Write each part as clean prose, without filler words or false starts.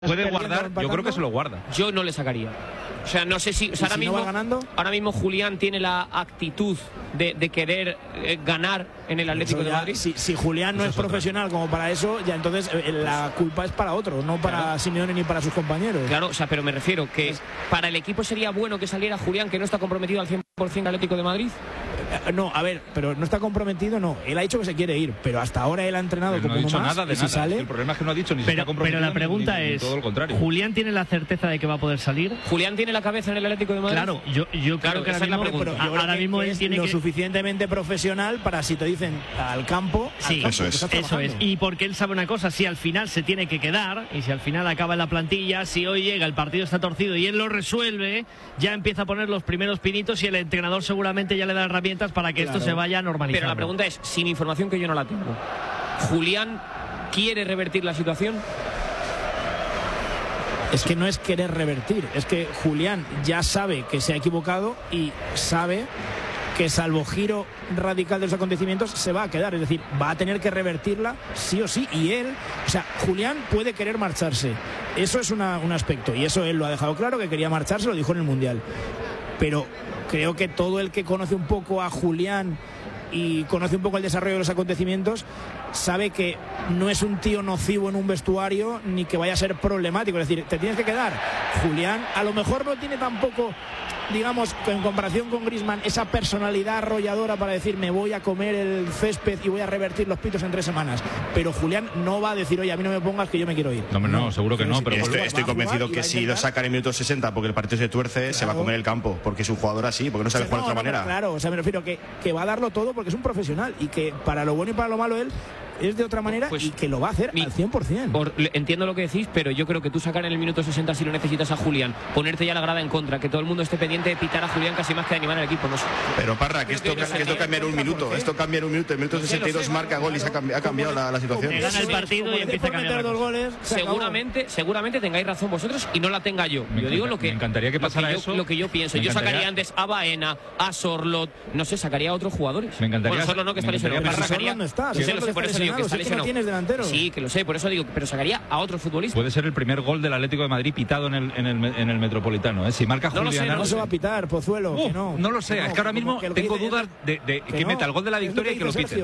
puede guardar, yo creo que se lo guarda. Yo no le sacaría. O sea, no sé si, o sea, ahora mismo Julián tiene la actitud de querer ganar en el Atlético de Madrid. Si Julián no es profesional como para eso, ya entonces la culpa es para otro, no para Simeone ni para sus compañeros. Claro, o sea, pero me refiero que para el equipo sería bueno que saliera Julián, que no está comprometido al 100% al Atlético de Madrid. No, a ver, pero no está comprometido, no. Él ha dicho que se quiere ir, pero hasta ahora él ha entrenado pero como no ha dicho uno más, nada de nada. Sale... El problema es que no ha dicho ni se está comprometido. Pero la pregunta ni es, todo lo contrario. ¿Julián tiene la certeza de que va a poder salir? ¿Julián tiene la cabeza en el Atlético de Madrid? Claro, yo creo que ahora mismo él tiene lo que... suficientemente profesional para, si te dicen al campo, sí, al campo, eso es. Y porque él sabe una cosa, si al final se tiene que quedar y si al final acaba en la plantilla, si hoy llega, el partido está torcido y él lo resuelve, ya empieza a poner los primeros pinitos y el entrenador seguramente ya le da herramientas para que esto se vaya normalizando. Pero la pregunta es, sin información que yo no la tengo, ¿Julián quiere revertir la situación? Es que no es querer revertir, es que Julián ya sabe que se ha equivocado y sabe que, salvo giro radical de los acontecimientos, se va a quedar, es decir, va a tener que revertirla sí o sí, y él, o sea, Julián puede querer marcharse, eso es un aspecto, y eso él lo ha dejado claro, que quería marcharse, lo dijo en el Mundial, pero creo que todo el que conoce un poco a Julián y conoce un poco el desarrollo de los acontecimientos sabe que no es un tío nocivo en un vestuario ni que vaya a ser problemático, es decir, te tienes que quedar. Julián a lo mejor no tiene tampoco, digamos, en comparación con Griezmann, esa personalidad arrolladora para decir me voy a comer el césped y voy a revertir los pitos en 3 semanas, pero Julián no va a decir, oye, a mí no me pongas que yo me quiero ir. No, seguro que no, pero estoy convencido que si lo sacan en minutos 60 porque el partido se tuerce, se va a comer el campo, porque es un jugador así, porque no sabe jugar de otra manera. Claro, o sea, me refiero que va a darlo todo porque es un profesional y que para lo bueno y para lo malo él es de otra manera, pues, y que lo va a hacer al 100%. Entiendo lo que decís, pero yo creo que tú sacar en el minuto 60 si lo necesitas a Julián, ponerte ya la grada en contra, que todo el mundo esté pendiente de pitar a Julián casi más que de animar al equipo, no sé. Pero Parra, que esto cambia en un minuto, esto cambia en un minuto, en el minuto 62 marca gol y se ha cambiado la situación. Gana el partido y empieza a cambiar 2 goles. Seguramente tengáis razón vosotros y no la tenga yo. Yo digo lo que me encantaría que pasara eso. Lo que yo pienso. Yo sacaría antes a Baena, a Sorlot, no sé, sacaría a otros jugadores. Me encantaría. Bueno, Sorlot no, que está lesionado. Pero Sorlot no está. Por eso digo que está lesionado. Sí, que lo sé, por eso digo, pero sacaría a otros futbolistas. Puede ser el primer gol del Atlético de Madrid pitado en el Metropolitano, ¿eh? Si marca Julián. No se va a pitar, Pozuelo. No lo sé, es que ahora mismo tengo dudas de que meta el gol de la victoria y que lo pite.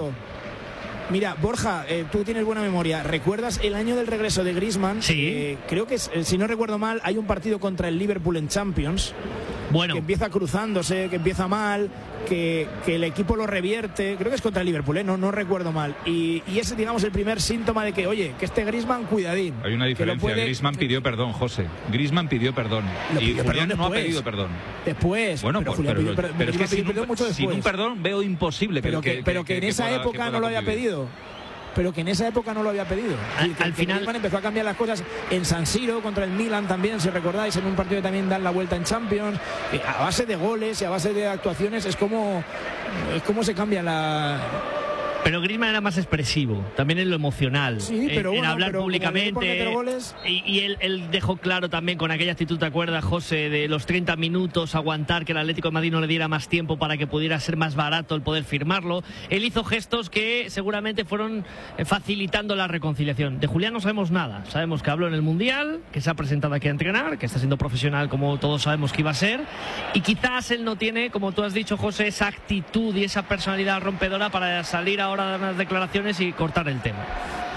Mira, Borja, tú tienes buena memoria. ¿Recuerdas el año del regreso de Griezmann? Sí. Creo que, si no recuerdo mal, hay un partido contra el Liverpool en Champions. Bueno. Que empieza cruzándose, que empieza mal, que el equipo lo revierte. Creo que es contra el Liverpool, no recuerdo mal. Y ese, digamos, el primer síntoma de que, oye, que este Griezmann, cuidadín. Hay una diferencia. Griezmann pidió perdón, José. Griezmann pidió perdón. Y Julián no ha pedido perdón. Después. Bueno, pero es que sin un perdón veo imposible pero que en esa época no lo haya pedido. Pero que en esa época no lo había pedido. Al final Griezmann empezó a cambiar las cosas en San Siro contra el Milan también, si recordáis, en un partido que también dan la vuelta en Champions, a base de goles y a base de actuaciones es como se cambia la... Pero Griezmann era más expresivo, también en lo emocional, sí, en hablar públicamente. Y él dejó claro también con aquella actitud, ¿te acuerdas, José? De los 30 minutos, aguantar que el Atlético de Madrid no le diera más tiempo para que pudiera ser más barato el poder firmarlo. Él hizo gestos que seguramente fueron facilitando la reconciliación. De Julián no sabemos nada. Sabemos que habló en el Mundial, que se ha presentado aquí a entrenar, que está siendo profesional como todos sabemos que iba a ser. Y quizás él no tiene, como tú has dicho, José, esa actitud y esa personalidad rompedora para salir ahora a dar unas declaraciones y cortar el tema.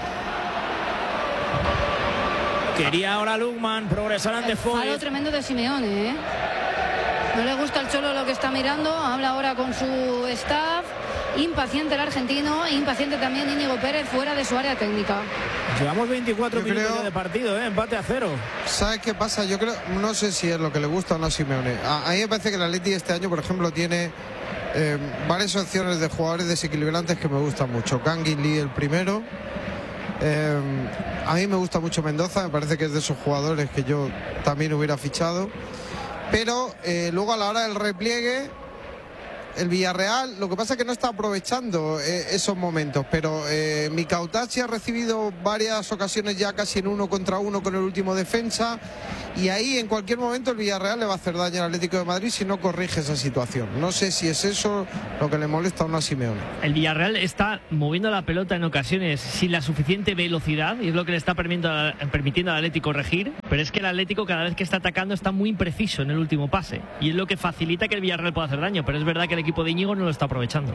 Quería ahora Lukman progresar ante Foyt. Falo tremendo de Simeone, ¿eh? No le gusta al Cholo lo que está mirando, habla ahora con su staff. Impaciente el argentino, impaciente también Íñigo Pérez fuera de su área técnica. Llevamos 24 minutos de partido, empate a 0. ¿Sabes qué pasa? Yo creo, no sé si es lo que le gusta o no a Simeone. A mí me parece que el Atleti este año, por ejemplo, tiene varias opciones de jugadores desequilibrantes que me gustan mucho. Kangin Lee el primero. A mí me gusta mucho Mendoza, me parece que es de esos jugadores que yo también hubiera fichado. Pero luego a la hora del repliegue, el Villarreal, lo que pasa es que no está aprovechando esos momentos, pero Mikautasi ha recibido varias ocasiones ya casi en 1 contra 1 con el último defensa y ahí en cualquier momento el Villarreal le va a hacer daño al Atlético de Madrid si no corrige esa situación. No sé si es eso lo que le molesta a una Simeone. El Villarreal está moviendo la pelota en ocasiones sin la suficiente velocidad y es lo que le está permitiendo al Atlético regir, pero es que el Atlético cada vez que está atacando está muy impreciso en el último pase y es lo que facilita que el Villarreal pueda hacer daño, pero es verdad que el equipo de Íñigo no lo está aprovechando.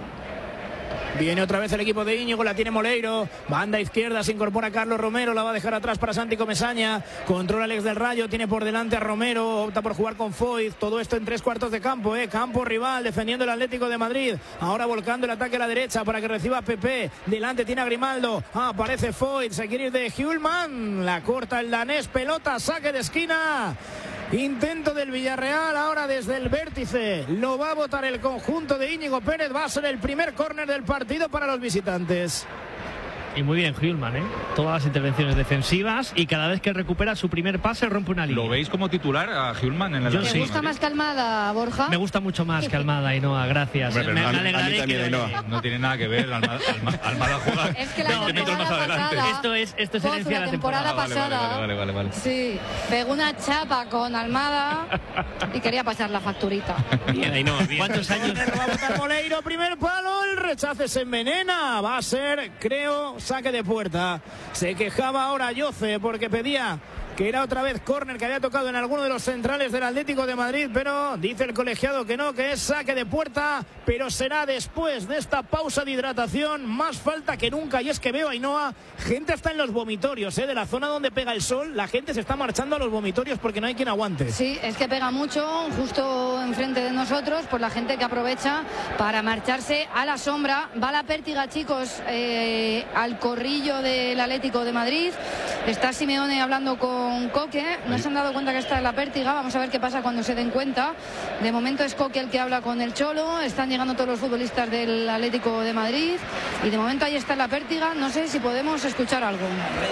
Viene otra vez el equipo de Íñigo, la tiene Moleiro, banda izquierda, se incorpora Carlos Romero, la va a dejar atrás para Santi Comesaña, controla Alex del Rayo, tiene por delante a Romero, opta por jugar con Foyt, todo esto en 3/4 de campo, campo rival, defendiendo el Atlético de Madrid, ahora volcando el ataque a la derecha para que reciba Pepe, delante tiene a Grimaldo, aparece Foyt, se quiere ir de Hjulman, la corta el danés, pelota, saque de esquina. Intento del Villarreal ahora desde el vértice. Lo va a botar el conjunto de Íñigo Pérez. Va a ser el primer córner del partido para los visitantes. Y muy bien Hjulman, todas las intervenciones defensivas y cada vez que recupera su primer pase rompe una línea. ¿Lo veis como titular a Hjulman en el Atlético? ¿Te gusta más que Almada, Borja? Me gusta mucho más que Almada, Ainhoa, gracias. Hombre, me alegraré que no tiene nada que ver, Almada juega es que la temporada pasada, esto es herencia de la temporada pasada. Vale. Sí, pegó una chapa con Almada y quería pasar la facturita. Bien, Ainhoa, bien. ¿Cuántos años? Va a botar Moleiro, primer palo, el rechace se envenena. Va a ser, creo, saque de puerta. Se quejaba ahora Yoce porque pedía que era otra vez córner que había tocado en alguno de los centrales del Atlético de Madrid, pero dice el colegiado que no, que es saque de puerta, pero será después de esta pausa de hidratación. Más falta que nunca, y es que veo, Ainhoa, gente está en los vomitorios, de la zona donde pega el sol, la gente se está marchando a los vomitorios porque no hay quien aguante. Sí, es que pega mucho justo enfrente de nosotros, por la gente que aprovecha para marcharse a la sombra. Va la pértiga, chicos, al corrillo del Atlético de Madrid. Está Simeone hablando con Coque, no se han dado cuenta que está en la pértiga, vamos a ver qué pasa cuando se den cuenta. De momento es Coque el que habla con el Cholo, están llegando todos los futbolistas del Atlético de Madrid y de momento ahí está en la pértiga, no sé si podemos escuchar algo.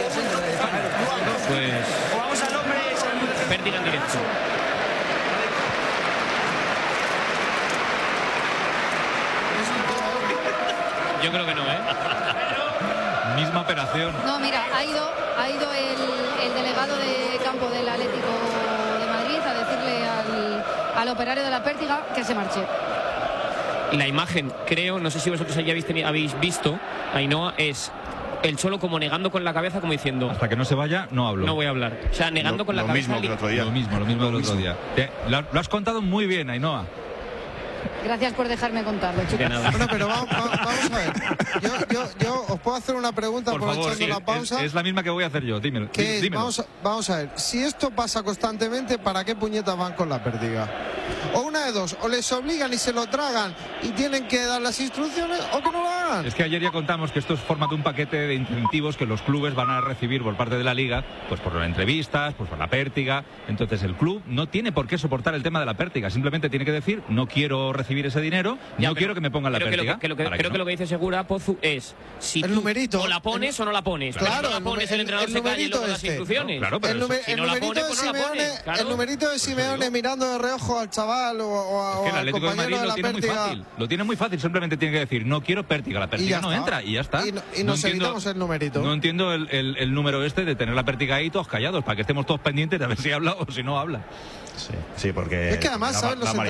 Pues vamos al hombre, pértiga en directo. Yo creo que no, Misma operación. No, mira, ha ido el delegado de campo del Atlético de Madrid a decirle al operario de la pértiga que se marche. La imagen, creo, no sé si vosotros ya habéis visto, Ainhoa, es el Cholo como negando con la cabeza, como diciendo: hasta que no se vaya, no hablo. No voy a hablar. O sea, negando con la cabeza. Lo mismo que el otro día. Lo mismo del otro día. Lo has contado muy bien, Ainhoa. Gracias por dejarme contarlo, chicos. Bueno, pero vamos a ver. Yo os puedo hacer una pregunta por aprovechando favor, sí, la pausa. Es la misma que voy a hacer yo, dímelo. Vamos a ver, si esto pasa constantemente, ¿para qué puñetas van con la pértiga? O una de dos, o les obligan y se lo tragan y tienen que dar las instrucciones, o que no lo hagan. Es que ayer ya contamos que esto es forma de un paquete de incentivos que los clubes van a recibir por parte de la Liga, pues por las entrevistas, pues por la pértiga. Entonces el club no tiene por qué soportar el tema de la pértiga, simplemente tiene que decir: no quiero recibir ese dinero, no quiero que me pongan la pértiga. Creo que lo que dice Segura, Pozu, es si el tú numerito, o la pones o no la pones. Claro, si no la pones, el entrenador se calla y luego las instrucciones. Claro, pero si no la pones, pues no la pones. Claro. El numerito de Simeone mirando de reojo al chaval o que el al Atlético de Madrid compañero de la pértiga. Lo tiene muy fácil, simplemente tiene que decir: no quiero pértiga, la pértiga no entra y ya está. Y nos evitamos el numerito. No entiendo el número de tener la pértiga ahí todos callados, para que estemos todos pendientes de a ver si habla o si no habla. Sí, porque es que además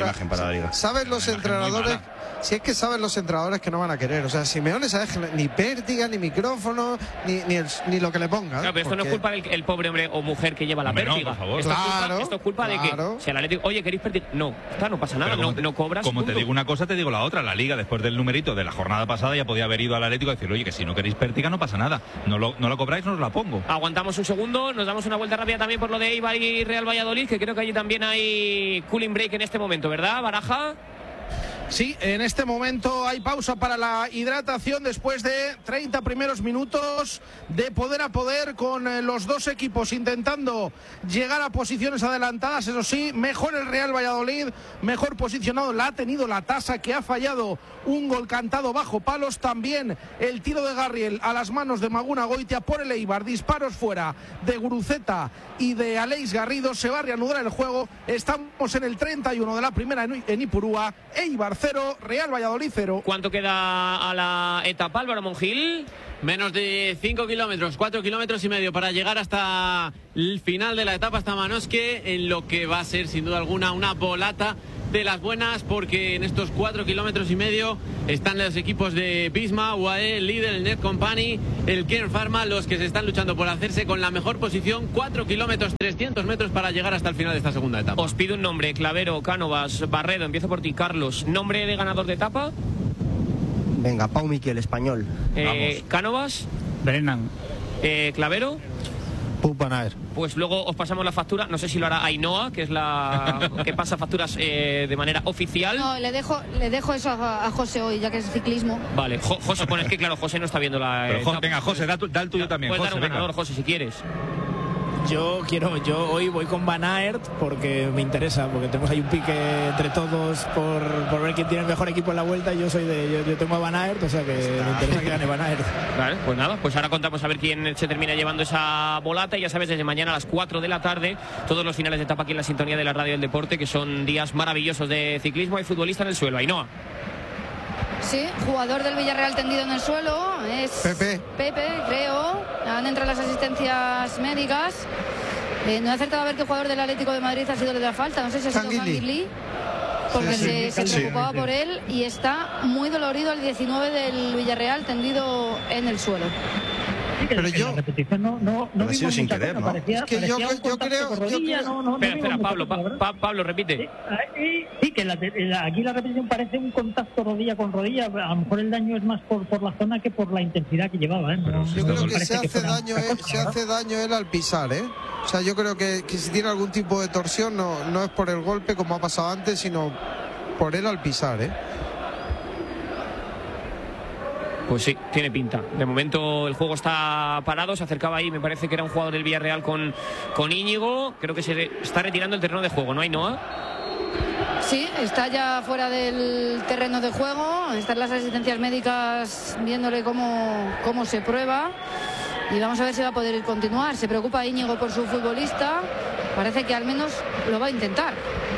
saben los entrenadores. Si es que saben los entrenadores que no van a querer. O sea, Simeone sabe ni pértiga, ni micrófono, ni lo que le ponga. Claro, pero esto no es culpa del pobre hombre o mujer que lleva la pértiga. No, por favor. Esto es culpa de que si al Atlético, oye, ¿queréis pértiga? No pasa nada, no cobras. Como te digo una cosa, te digo la otra. La Liga, después del numerito de la jornada pasada, ya podía haber ido al Atlético y decir: oye, que si no queréis pértiga no pasa nada. No lo cobráis, no os la pongo. Aguantamos un segundo, nos damos una vuelta rápida también por lo de Eibar y Real Valladolid, que creo que allí también hay cooling break en este momento, ¿verdad, Baraja? Sí, en este momento hay pausa para la hidratación después de 30 primeros minutos de poder a poder con los dos equipos intentando llegar a posiciones adelantadas. Eso sí, mejor el Real Valladolid, mejor posicionado, la ha tenido la tasa, que ha fallado un gol cantado bajo palos. También el tiro de Garriel a las manos de Maguna Goitia por el Eibar, disparos fuera de Guruceta y de Aleix Garrido. Se va a reanudar el juego, estamos en el 31 de la primera en Ipurúa. Eibar 0, Real Valladolid 0. ¿Cuánto queda a la etapa, Álvaro Monjil? Menos de 5 kilómetros, 4 kilómetros y medio para llegar hasta el final de la etapa, hasta Manosque, en lo que va a ser sin duda alguna una volata de las buenas, porque en estos 4 kilómetros y medio están los equipos de Visma, UAE, Lidl, Net Company, el Kern Pharma, los que se están luchando por hacerse con la mejor posición. 4 kilómetros, 300 metros para llegar hasta el final de esta segunda etapa. Os pido un nombre: Clavero, Cánovas, Barredo. Empiezo por ti, Carlos. ¿Nombre de ganador de etapa? Venga, Pau Miquel, español. Cánovas. Brennan. Clavero. Pupanaer. Pues luego os pasamos la factura. No sé si lo hará Ainhoa, que es la que pasa facturas de manera oficial. No, le dejo eso a José hoy, ya que es ciclismo. Vale, José, bueno, es que claro, José no está viendo la... venga, José, da el tuyo también. Puedes José, dar un ganador, José, si quieres. Yo hoy voy con Van Aert porque me interesa, porque tenemos ahí un pique entre todos por ver quién tiene el mejor equipo en la vuelta. Y yo tengo a Van Aert, o sea que me interesa que gane Van Aert. Vale, pues nada, pues ahora contamos a ver quién se termina llevando esa volata. Y ya sabes, desde mañana a las 4 de la tarde, todos los finales de etapa aquí en la sintonía de la Radio del Deporte, que son días maravillosos de ciclismo. Hay futbolista en el suelo, Ainhoa. Sí, jugador del Villarreal tendido en el suelo, es Pepe, creo. Han entrado las asistencias médicas. No he acertado a ver qué jugador del Atlético de Madrid ha sido el de la falta. No sé si ha sido Canguilí, porque se preocupaba por él, y está muy dolorido el 19 del Villarreal tendido en el suelo. Pero yo... La repetición no ha sido sin querer, ¿no? Parecía, es que yo creo... Espera, Pablo, repite. Sí, que aquí la repetición parece un contacto rodilla con rodilla. A lo mejor el daño es más por la zona que por la intensidad que llevaba, ¿eh? Yo creo que se hace daño él al pisar, ¿eh? O sea, yo creo que si tiene algún tipo de torsión no es por el golpe como ha pasado antes, sino por él al pisar, ¿eh? Pues sí, tiene pinta. De momento el juego está parado. Se acercaba ahí, me parece que era un jugador del Villarreal con Íñigo. Creo que se está retirando el terreno de juego, ¿no, Ainhoa? Sí, está ya fuera del terreno de juego. Están las asistencias médicas viéndole cómo se prueba. Y vamos a ver si va a poder continuar. Se preocupa Íñigo por su futbolista. Parece que al menos lo va a intentar.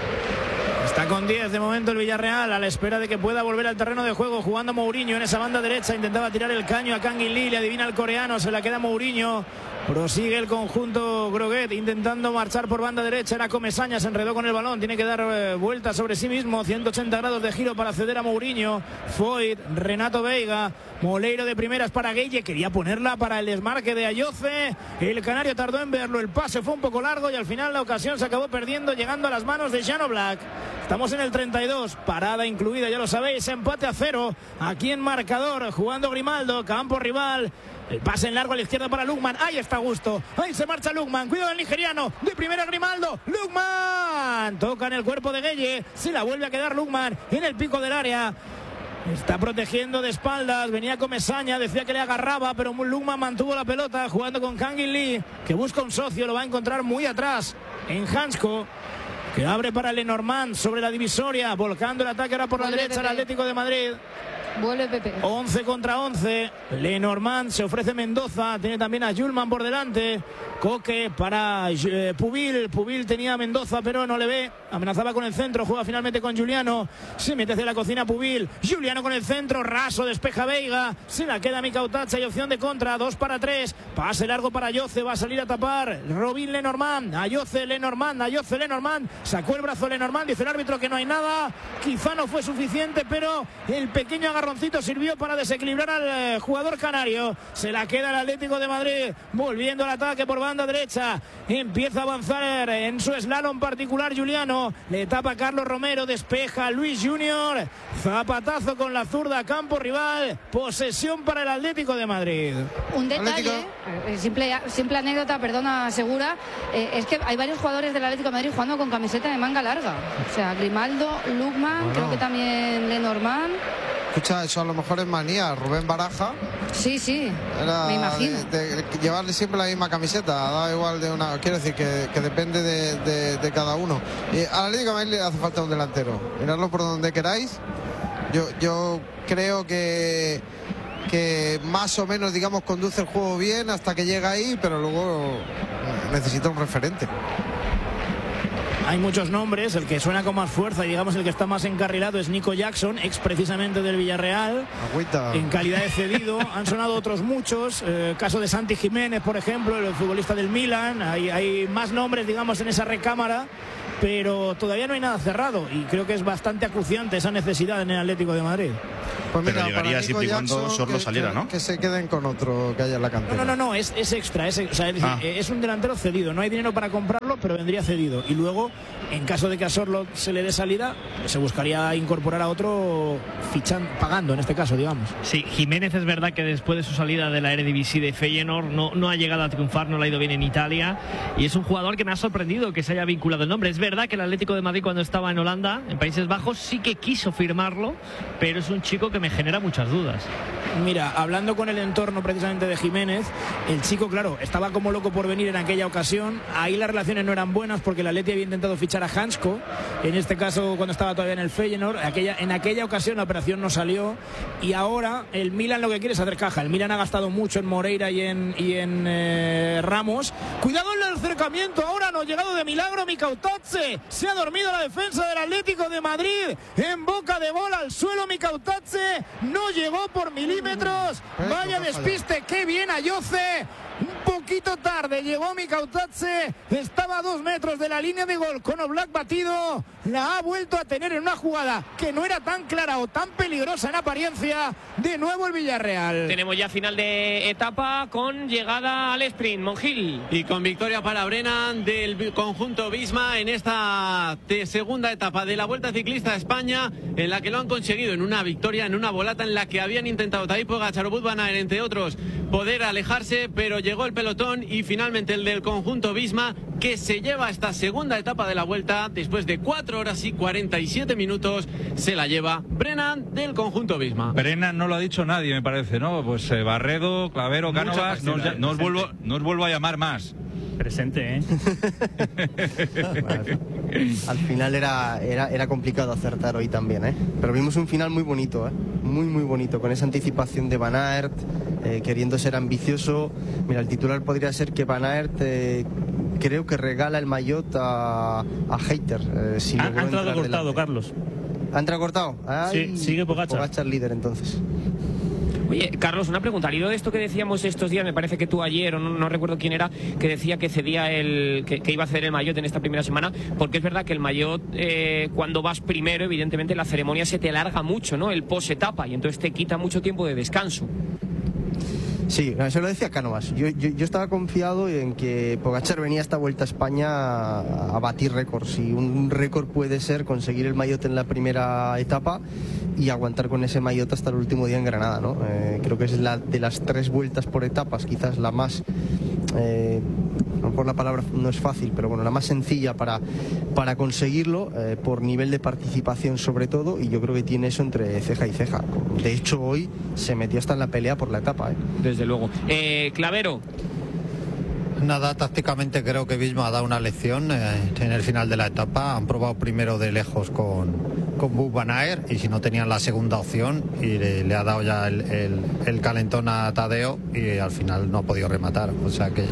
Está con 10 de momento el Villarreal, a la espera de que pueda volver al terreno de juego, jugando Mourinho en esa banda derecha. Intentaba tirar el caño a Canguilí, le adivina el coreano, se la queda Mourinho. Prosigue el conjunto Groguet intentando marchar por banda derecha. Era Comesaña, se enredó con el balón, tiene que dar vuelta sobre sí mismo, 180 grados de giro para ceder a Mourinho. Foyt, Renato Veiga, Moleiro de primeras para Gueye, quería ponerla para el desmarque de Ayoce. El canario tardó en verlo, el pase fue un poco largo y al final la ocasión se acabó perdiendo, llegando a las manos de Jano Black. Estamos en el 32, parada incluida, ya lo sabéis, empate a 0 aquí en marcador, jugando Grimaldo, campo rival. El pase en largo a la izquierda para Lukman. Ahí está Gusto. Ahí se marcha Lukman. Cuidado del nigeriano. De primera Grimaldo. Lukman. Toca en el cuerpo de Gueye. Se la vuelve a quedar Lukman en el pico del área. Está protegiendo de espaldas. Venía Comesaña. Decía que le agarraba, pero Lukman mantuvo la pelota jugando con Canguilí, que busca un socio. Lo va a encontrar muy atrás en Hansko, que abre para Lenormand sobre la divisoria. Volcando el ataque ahora por la derecha al Atlético de Madrid. Vuelve Pepe. 11 contra 11. Lenormand, se ofrece Mendoza. Tiene también a Julman por delante. Coque para Pubil. Pubil tenía a Mendoza, pero no le ve. Amenazaba con el centro. Juega finalmente con Juliano. Se mete hacia la cocina Pubil. Juliano con el centro. Raso, despeja Veiga. Se la queda Micautacha y opción de contra. 2 para 3. Pase largo para Ayoce. Va a salir a tapar Robin Lenormand. Ayoce Lenormand. Sacó el brazo Lenormand. Dice el árbitro que no hay nada. Quizá no fue suficiente, pero el pequeño agarroncito sirvió para desequilibrar al jugador canario. Se la queda el Atlético de Madrid. Volviendo al ataque por banda derecha. Empieza a avanzar en su slalom particular Juliano. Le tapa Carlos Romero. Despeja Luis Junior. Zapatazo con la zurda, campo rival. Posesión para el Atlético de Madrid. Un detalle, simple anécdota, perdona, Segura. Es que hay varios jugadores del Atlético de Madrid jugando con camiseta de manga larga. O sea, Grimaldo, Lukman, creo que también Lenormand. Escucha, eso a lo mejor es manía. Rubén Baraja. Sí, me imagino. De llevarle siempre la misma camiseta, da igual de una. Quiero decir que depende de cada uno. A la Atlético de Madrid le hace falta un delantero. Miradlo por donde queráis. Yo creo que más o menos, digamos, conduce el juego bien hasta que llega ahí, pero luego necesita un referente. Hay muchos nombres, el que suena con más fuerza y digamos el que está más encarrilado es Nico Jackson, ex precisamente del Villarreal, en calidad de cedido. Han sonado otros muchos, caso de Santi Jiménez, por ejemplo, el futbolista del Milan. Hay más nombres, digamos, en esa recámara, pero todavía no hay nada cerrado y creo que es bastante acuciante esa necesidad en el Atlético de Madrid. Pues mira, pero llegaría siempre y cuando Sorlo saliera, ¿no? Que se queden con otro que haya en la cantera. No, es extra, es un delantero cedido, no hay dinero para comprarlo, pero vendría cedido. Y luego, en caso de que a Sorlo se le dé salida, se buscaría incorporar a otro pagando, en este caso, digamos. Sí, Jiménez es verdad que después de su salida de la Eredivisie de Feyenoord no ha llegado a triunfar, no le ha ido bien en Italia, y es un jugador que me ha sorprendido que se haya vinculado el nombre. Es verdad que el Atlético de Madrid, cuando estaba en Holanda, en Países Bajos, sí que quiso firmarlo, pero es un chico que me genera muchas dudas. Mira, hablando con el entorno precisamente de Jiménez, el chico, claro, estaba como loco por venir en aquella ocasión. Ahí las relaciones no eran buenas porque el Atleti había intentado fichar a Hansko, en este caso cuando estaba todavía en el Feyenoord. En aquella ocasión la operación no salió y ahora el Milan lo que quiere es hacer caja. El Milan ha gastado mucho en Moreira y en Ramos. Cuidado en el acercamiento, ahora no ha llegado de milagro Mikautadze. Se ha dormido la defensa del Atlético de Madrid. En boca de bola al suelo Mikautadze. No llegó por milímetros. Vaya despiste, qué bien Ayoce. Un poquito tarde llegó Mikautadze, estaba a 2 metros de la línea de gol con Oblak batido, la ha vuelto a tener en una jugada que no era tan clara o tan peligrosa en apariencia. De nuevo el Villarreal. Tenemos ya final de etapa con llegada al sprint, Monjil. Y con victoria para Brennan del conjunto Visma en esta segunda etapa de la Vuelta Ciclista a España, en la que lo han conseguido en una victoria, en una volata en la que habían intentado Tadej Pogačar o Wout van Aert, entre otros, poder alejarse, pero llegó el pelotón y finalmente el del conjunto Visma, que se lleva esta segunda etapa de la Vuelta después de 4 horas y 47 minutos. Se la lleva Brennan del conjunto Visma. Brennan no lo ha dicho nadie, me parece, ¿no? Pues Barredo, Clavero, Cánovas, no os vuelvo a llamar más. Presente, ¿eh? Al final era complicado acertar hoy también, ¿eh? Pero vimos un final muy bonito, ¿eh? Muy bonito, con esa anticipación de Van Aert, queriendo ser ambicioso. Mira, el titular podría ser que Van Aert creo que regala el maillot a Hayter. Ha entrado cortado, Carlos. ¿Ha entrado cortado? Sí, sigue Pogačar. Pogačar líder, entonces. Oye, Carlos, una pregunta. Al hilo de esto que decíamos estos días, me parece que tú ayer, o no recuerdo quién era, que decía que cedía que iba a ceder el maillot en esta primera semana, porque es verdad que el maillot, cuando vas primero, evidentemente la ceremonia se te alarga mucho, ¿no? El post-etapa, y entonces te quita mucho tiempo de descanso. Sí, eso lo decía Cánovas. Yo estaba confiado en que Pogačar venía a esta Vuelta a España a batir récords, y un récord puede ser conseguir el maillot en la primera etapa y aguantar con ese maillot hasta el último día en Granada, ¿no? Creo que es de las 3 vueltas por etapas, quizás la más, a lo mejor la palabra no es fácil, pero bueno, la más sencilla para conseguirlo, por nivel de participación sobre todo, y yo creo que tiene eso entre ceja y ceja. De hecho, hoy se metió hasta en la pelea por la etapa, ¿eh? Desde luego. Clavero. Nada, tácticamente creo que Visma ha dado una lección en el final de la etapa. Han probado primero de lejos con Wout van Aert, y si no tenían la segunda opción, y le ha dado ya el calentón a Tadeo, y al final no ha podido rematar. O sea que...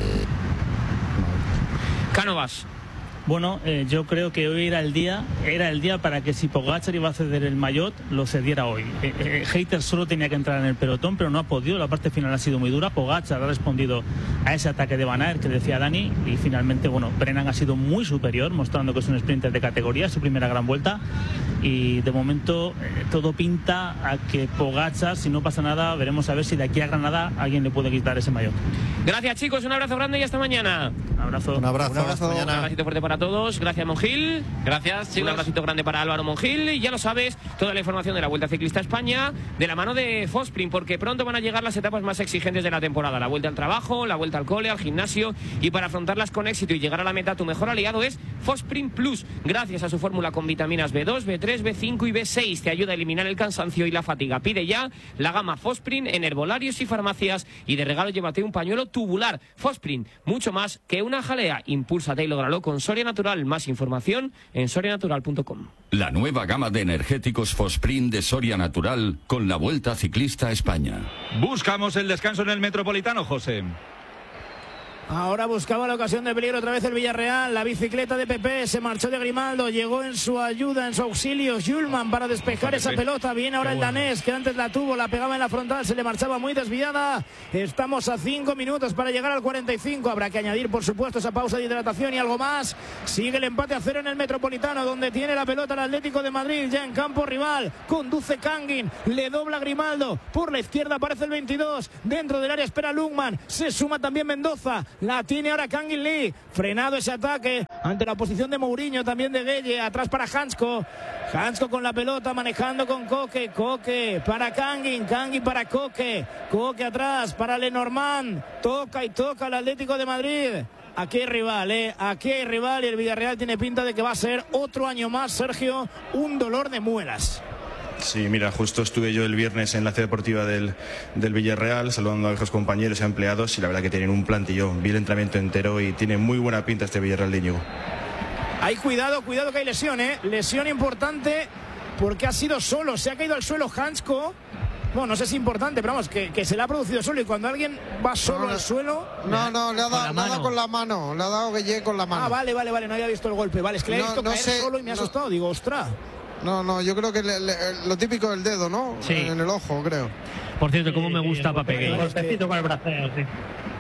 Cánovas. Bueno, yo creo que hoy era el día para que si Pogačar iba a ceder el maillot, lo cediera hoy. Hayter solo tenía que entrar en el pelotón, pero no ha podido. La parte final ha sido muy dura. Pogačar ha respondido a ese ataque de Van Aert que decía Dani, y finalmente, bueno, Brennan ha sido muy superior, mostrando que es un sprinter de categoría, su primera gran vuelta. Y de momento todo pinta a que Pogačar, si no pasa nada, veremos a ver si de aquí a Granada alguien le puede quitar ese maillot. Gracias, chicos, un abrazo grande y hasta mañana. Un abrazo. Un abrazo. Hasta mañana. Un abracito fuerte para todos. Gracias, Monjil. Gracias, chicos. Un abracito grande para Álvaro Monjil. Y ya lo sabes, toda la información de la Vuelta Ciclista a España de la mano de Fosprin, porque pronto van a llegar las etapas más exigentes de la temporada. La vuelta al trabajo, la vuelta al cole, al gimnasio, y para afrontarlas con éxito y llegar a la meta, tu mejor aliado es Fosprin Plus. Gracias a su fórmula con vitaminas B2, B3, B5 y B6, te ayuda a eliminar el cansancio y la fatiga. Pide ya la gama Fosprin en herbolarios y farmacias, y de regalo llévate un pañuelo tubular. Fosprin, mucho más que una jalea. Impúlsate y lógralo con Soria Natural. Más información en sorianatural.com. La nueva gama de energéticos Fosprin de Soria Natural con la Vuelta Ciclista a España. Buscamos el descanso en el Metropolitano, José. Ahora buscaba la ocasión de peligro otra vez el Villarreal. La bicicleta de Pepe se marchó de Grimaldo. Llegó en su ayuda, en su auxilio Hjulmand para despejar esa pelota. Viene ahora el danés, que antes la tuvo, la pegaba en la frontal, se le marchaba muy desviada. Estamos a 5 minutos para llegar al 45. Habrá que añadir, por supuesto, esa pausa de hidratación y algo más. Sigue el empate a 0 en el Metropolitano, donde tiene la pelota el Atlético de Madrid, ya en campo rival. Conduce Kangin, le dobla Grimaldo. Por la izquierda aparece el 22. Dentro del área espera Lungman. Se suma también Mendoza. La tiene ahora Kangin Lee. Frenado ese ataque ante la oposición de Mourinho, también de Gueye. Atrás para Hansko. Hansko con la pelota, manejando con Koke. Koke para Kangin. Kangin para Koke. Koke atrás para Lenormand. Toca y toca el Atlético de Madrid. Aquí hay rival, aquí hay rival, y el Villarreal tiene pinta de que va a ser otro año más, Sergio, un dolor de muelas. Sí, mira, justo estuve yo el viernes en la ciudad deportiva del Villarreal saludando a los compañeros y empleados, y la verdad que tienen un plantillón. Vi el entrenamiento entero y tiene muy buena pinta este Villarreal de Íñigo. Hay cuidado que hay lesión, lesión importante, porque ha sido solo, se ha caído al suelo Hansko. Bueno, no sé si es importante, pero vamos, que se le ha producido solo, y cuando alguien va solo al suelo... No, le ha dado nada con la mano, le ha dado Gueye con la mano. Ah, vale, no había visto el golpe, vale, es que le he visto caer solo y me ha asustado, digo, ostras. No, yo creo que lo típico del dedo, ¿no? Sí. En el ojo, creo. Por cierto, cómo me gusta Pape Gueye. El golpecito con el braceo, sí.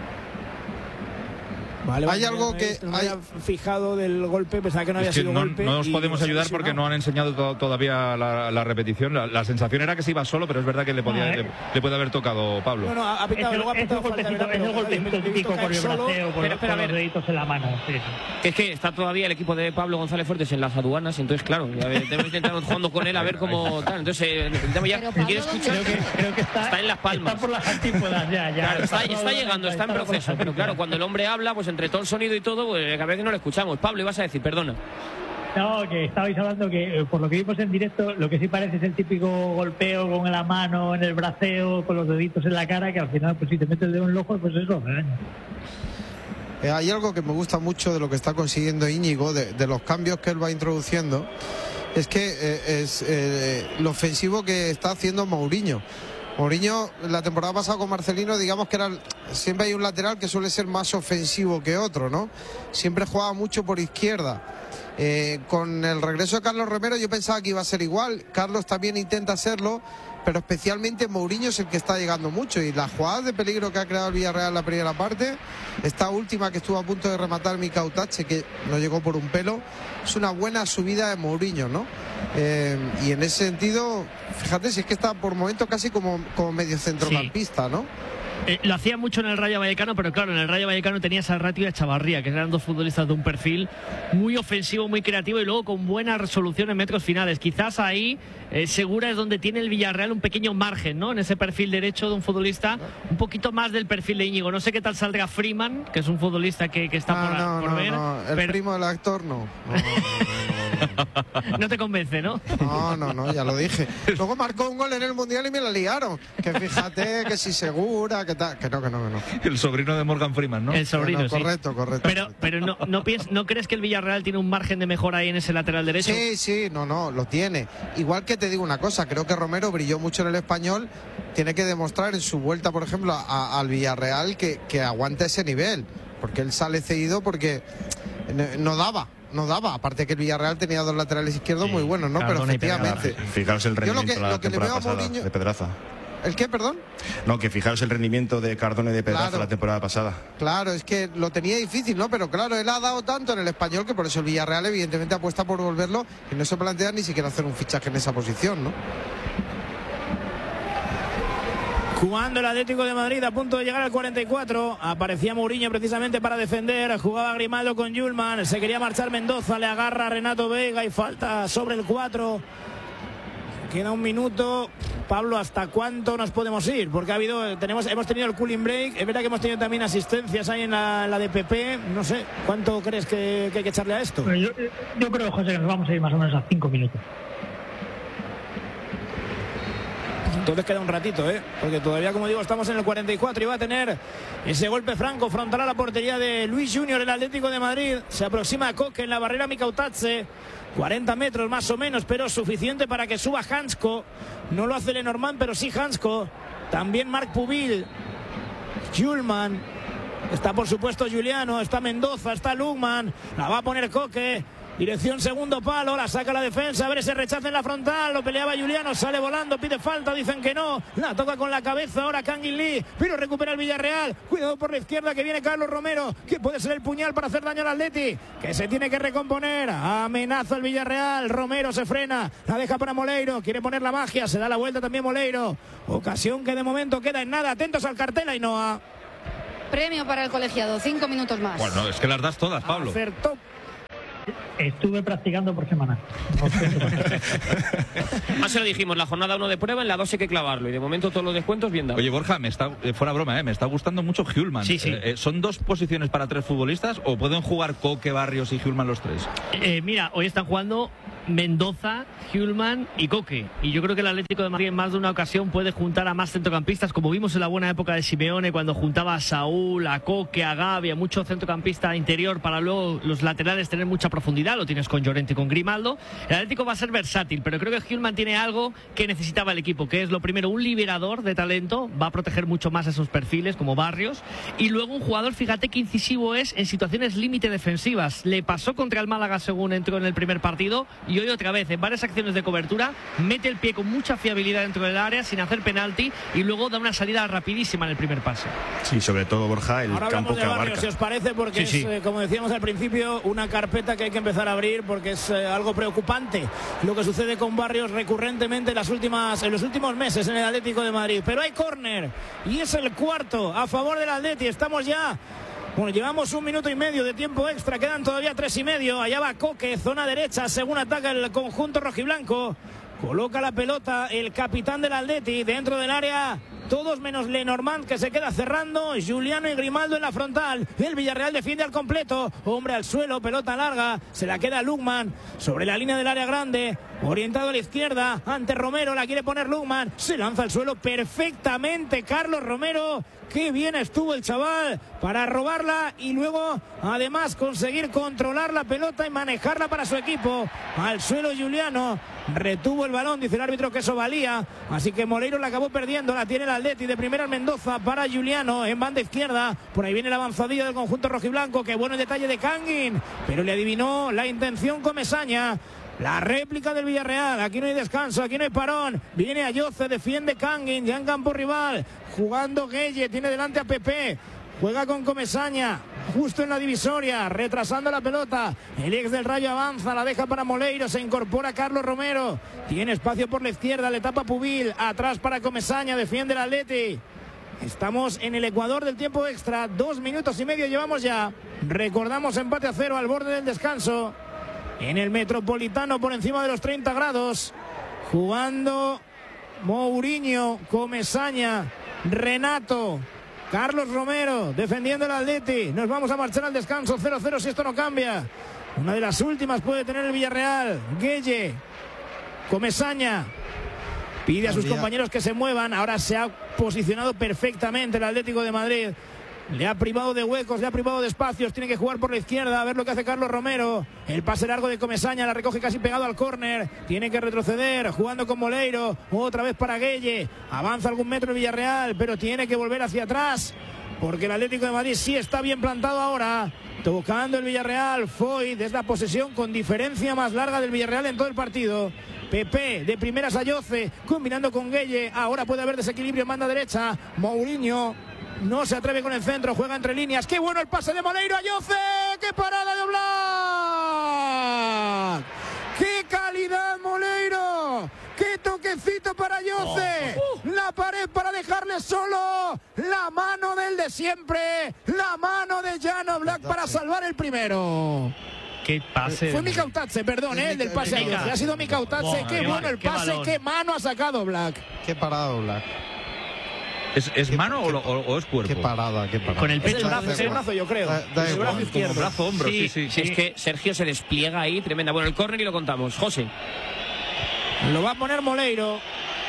Vale, hay algo que no había fijado del golpe, pensaba que no había sido golpe. No os podemos ayudar porque no han enseñado todavía la repetición. La sensación era que se iba solo, pero es verdad que le puede haber tocado Pablo. No, ha pitado, luego ha pitado falta, es el golpecito típico con el braceo, con los deditos en la mano. Sí. Es que está todavía el equipo de Pablo González Fuertes en las aduanas, entonces claro, debemos intentar jugando con él a ver cómo tal. Entonces necesitamos ya, quiero escuchar, creo que está en Las Palmas. Está por las antípodas ya. Claro, está llegando, está en proceso, pero claro, cuando el hombre habla, pues entre todo el sonido y todo, pues a veces no lo escuchamos. Pablo, ibas a decir, perdona. No, que estabais hablando que por lo que vimos en directo, lo que sí parece es el típico golpeo con la mano en el braceo, con los deditos en la cara, que al final, pues si te metes el dedo en el ojo, pues eso, hay algo que me gusta mucho de lo que está consiguiendo Íñigo, de los cambios que él va introduciendo, es que es lo ofensivo que está haciendo Mourinho. Mourinho, la temporada pasada con Marcelino, digamos que siempre hay un lateral que suele ser más ofensivo que otro, ¿no? Siempre jugaba mucho por izquierda. Con el regreso de Carlos Romero yo pensaba que iba a ser igual. Carlos también intenta hacerlo, pero especialmente Mourinho es el que está llegando mucho, y las jugadas de peligro que ha creado el Villarreal en la primera parte, esta última que estuvo a punto de rematar Mika Utache, que no llegó por un pelo, es una buena subida de Mourinho, ¿no? Y en ese sentido, fíjate, si es que está por momentos casi como medio centrocampista, ¿no? Lo hacía mucho en el Rayo Vallecano, pero claro, en el Rayo Vallecano tenías a Ratio y a Chavarría, que eran dos futbolistas de un perfil muy ofensivo, muy creativo, y luego con buena resolución en metros finales. Quizás ahí Segura es donde tiene el Villarreal un pequeño margen, ¿no? En ese perfil derecho de un futbolista, un poquito más del perfil de Íñigo. No sé qué tal saldrá Freeman, que es un futbolista que está por ver. El primo del actor no. No te convence, ¿no? No, ya lo dije. Luego marcó un gol en el Mundial y me la liaron. Que fíjate, que si Segura, que tal. Que no. El sobrino de Morgan Freeman, ¿no? El sobrino, sí. Correcto. Pero ¿no crees que el Villarreal tiene un margen de mejora ahí en ese lateral derecho? Sí, no, lo tiene. Igual que te digo una cosa, creo que Romero brilló mucho en el Español. Tiene que demostrar en su vuelta, por ejemplo, al Villarreal que aguanta ese nivel. Porque él sale cedido porque no daba. Aparte que el Villarreal tenía dos laterales izquierdos muy buenos, ¿no? Pero efectivamente. Fijaros el rendimiento de la temporada pasada de Pedraza. ¿El qué, perdón? No, que fijaros el rendimiento de Cardona y de Pedraza la temporada pasada. Claro, es que lo tenía difícil, ¿no? Pero claro, él ha dado tanto en el Español que por eso el Villarreal evidentemente apuesta por volverlo y no se plantea ni siquiera hacer un fichaje en esa posición, ¿no? Jugando el Atlético de Madrid a punto de llegar al 44. Aparecía Mourinho precisamente para defender. Jugaba Grimaldo con Hjulmand. Se quería marchar Mendoza. Le agarra Renato Vega y falta sobre el 4. Queda un minuto. Pablo, ¿hasta cuánto nos podemos ir? Porque hemos tenido el cooling break. Es verdad que hemos tenido también asistencias ahí en la de PP. No sé, ¿cuánto crees que hay que echarle a esto? Yo creo, José, que nos vamos a ir más o menos a 5 minutos. Entonces queda un ratito, porque todavía, como digo, estamos en el 44 y va a tener ese golpe franco frontal a la portería de Luis Junior, el Atlético de Madrid. Se aproxima a Koke en la barrera Mika Utache, 40 metros más o menos, pero suficiente para que suba Hansko. No lo hace Lenormand, pero sí Hansko. También Marc Pubil, Hjulmand, Está por supuesto Giuliano, está Mendoza, está Lugman, la va a poner Coque. Dirección segundo palo, la saca la defensa, a ver ese rechazo en la frontal, lo peleaba Giuliano, sale volando, pide falta, dicen que no, la toca con la cabeza ahora Kangin Lee, pero recupera el Villarreal, cuidado por la izquierda que viene Carlos Romero, que puede ser el puñal para hacer daño al Atleti, que se tiene que recomponer, amenaza el Villarreal, Romero se frena, la deja para Moleiro, quiere poner la magia, se da la vuelta también Moleiro, ocasión que de momento queda en nada, atentos al cartel Ainhoa. Premio para el colegiado, 5 minutos más. Bueno, es que las das todas, Pablo. Acertó. Estuve practicando por semana. Más se lo dijimos, la jornada 1 de prueba, en la 2 hay que clavarlo y de momento todos los descuentos bien dados. Oye, Borja, fuera broma, me está gustando mucho Hjulman. Sí. ¿Son 2 posiciones para 3 futbolistas o pueden jugar Coque, Barrios y Hjulman los 3? Mira, hoy están jugando Mendoza, Hjulman y Coque. Y yo creo que el Atlético de Madrid en más de una ocasión puede juntar a más centrocampistas, como vimos en la buena época de Simeone, cuando juntaba a Saúl, a Coque, a Gavi, a mucho centrocampista interior para luego los laterales tener mucha profundidad. Lo tienes con Llorente y con Grimaldo. El Atlético va a ser versátil, pero creo que Hjulman tiene algo que necesitaba el equipo, que es lo primero, un liberador de talento, va a proteger mucho más esos perfiles como Barrios, y luego un jugador, fíjate qué incisivo es en situaciones límite defensivas. Le pasó contra el Málaga según entró en el primer partido, y hoy otra vez en varias acciones de cobertura mete el pie con mucha fiabilidad dentro del área sin hacer penalti y luego da una salida rapidísima en el primer pase. Sí, sobre todo Borja, el ahora campo hablamos que de Barrios, abarca. si os parece, porque Sí. es, como decíamos al principio, una carpeta que hay que empezar a abrir porque es algo preocupante lo que sucede con Barrios recurrentemente en los últimos meses en el Atlético de Madrid. Pero hay córner y es el cuarto a favor del Atleti. Estamos ya, bueno, llevamos 1 minuto y medio de tiempo extra, quedan todavía 3 y medio. Allá va Coque, zona derecha, según ataca el conjunto rojiblanco. Coloca la pelota el capitán del Atleti dentro del área. Todos menos Lenormand, que se queda cerrando. Giuliano y Grimaldo en la frontal. El Villarreal defiende al completo. Hombre al suelo, pelota larga. Se la queda Lugman sobre la línea del área grande. Orientado a la izquierda. Ante Romero, la quiere poner Lugman. Se lanza al suelo perfectamente Carlos Romero. Qué bien estuvo el chaval para robarla y luego además conseguir controlar la pelota y manejarla para su equipo. Al suelo Giuliano. Retuvo el balón, dice el árbitro que eso valía. Así que Moleiro la acabó perdiendo. La tiene el Atleti de primera en Mendoza para Giuliano en banda izquierda. Por ahí viene la avanzadilla del conjunto rojiblanco. Qué bueno el detalle de Kangin. Pero le adivinó la intención Comesaña. La réplica del Villarreal. Aquí no hay descanso, aquí no hay parón. Viene Ayoce, defiende Kangin. Ya en campo rival. Jugando Gueye, tiene delante a Pepe. Juega con Comesaña, justo en la divisoria, retrasando la pelota. El ex del Rayo avanza, la deja para Moleiro, se incorpora Carlos Romero. Tiene espacio por la izquierda, le tapa Pubil. Atrás para Comesaña, defiende el Atleti. Estamos en el ecuador del tiempo extra, 2 minutos y medio llevamos ya. Recordamos empate a 0 al borde del descanso. En el Metropolitano por encima de los 30 grados. Jugando Mourinho, Comesaña, Renato, Carlos Romero defendiendo el Atleti. Nos vamos a marchar al descanso 0-0 si esto no cambia. Una de las últimas puede tener el Villarreal. Gueye, Comesaña pide a sus compañeros que se muevan. Ahora se ha posicionado perfectamente el Atlético de Madrid. Le ha privado de huecos, le ha privado de espacios. Tiene que jugar por la izquierda, a ver lo que hace Carlos Romero. El pase largo de Comesaña, la recoge casi pegado al córner. Tiene que retroceder, jugando con Moleiro. Otra vez para Gueye. Avanza algún metro el Villarreal, pero tiene que volver hacia atrás, porque el Atlético de Madrid sí está bien plantado ahora. Tocando el Villarreal, Foyt es la posesión con diferencia más larga del Villarreal en todo el partido. Pepe de primeras a Ayoce, combinando con Gueye. Ahora puede haber desequilibrio en banda derecha. Mourinho no se atreve con el centro, juega entre líneas. ¡Qué bueno el pase de Moleiro a Ayoce! ¡Qué parada de Oblak! ¡Qué calidad, Moleiro! ¡Qué toquecito para Ayoce! La pared para dejarle solo. La mano del de siempre. La mano de Jan Oblak para salvar el primero. Qué pase. Fue Mika Otatze, perdón, el del pase a Ayoce. Ha sido Mika Otatze. Qué bueno el pase, qué mano ha sacado Oblak. Qué parada Oblak. ¿Es mano o es cuerpo? Qué parada, qué parada. Con el pecho. Es el brazo, yo creo. Da el igual. brazo izquierdo. Como brazo, hombro, sí. Es que Sergio se despliega ahí, tremenda. Bueno, el córner y lo contamos. José. Lo va a poner Moleiro.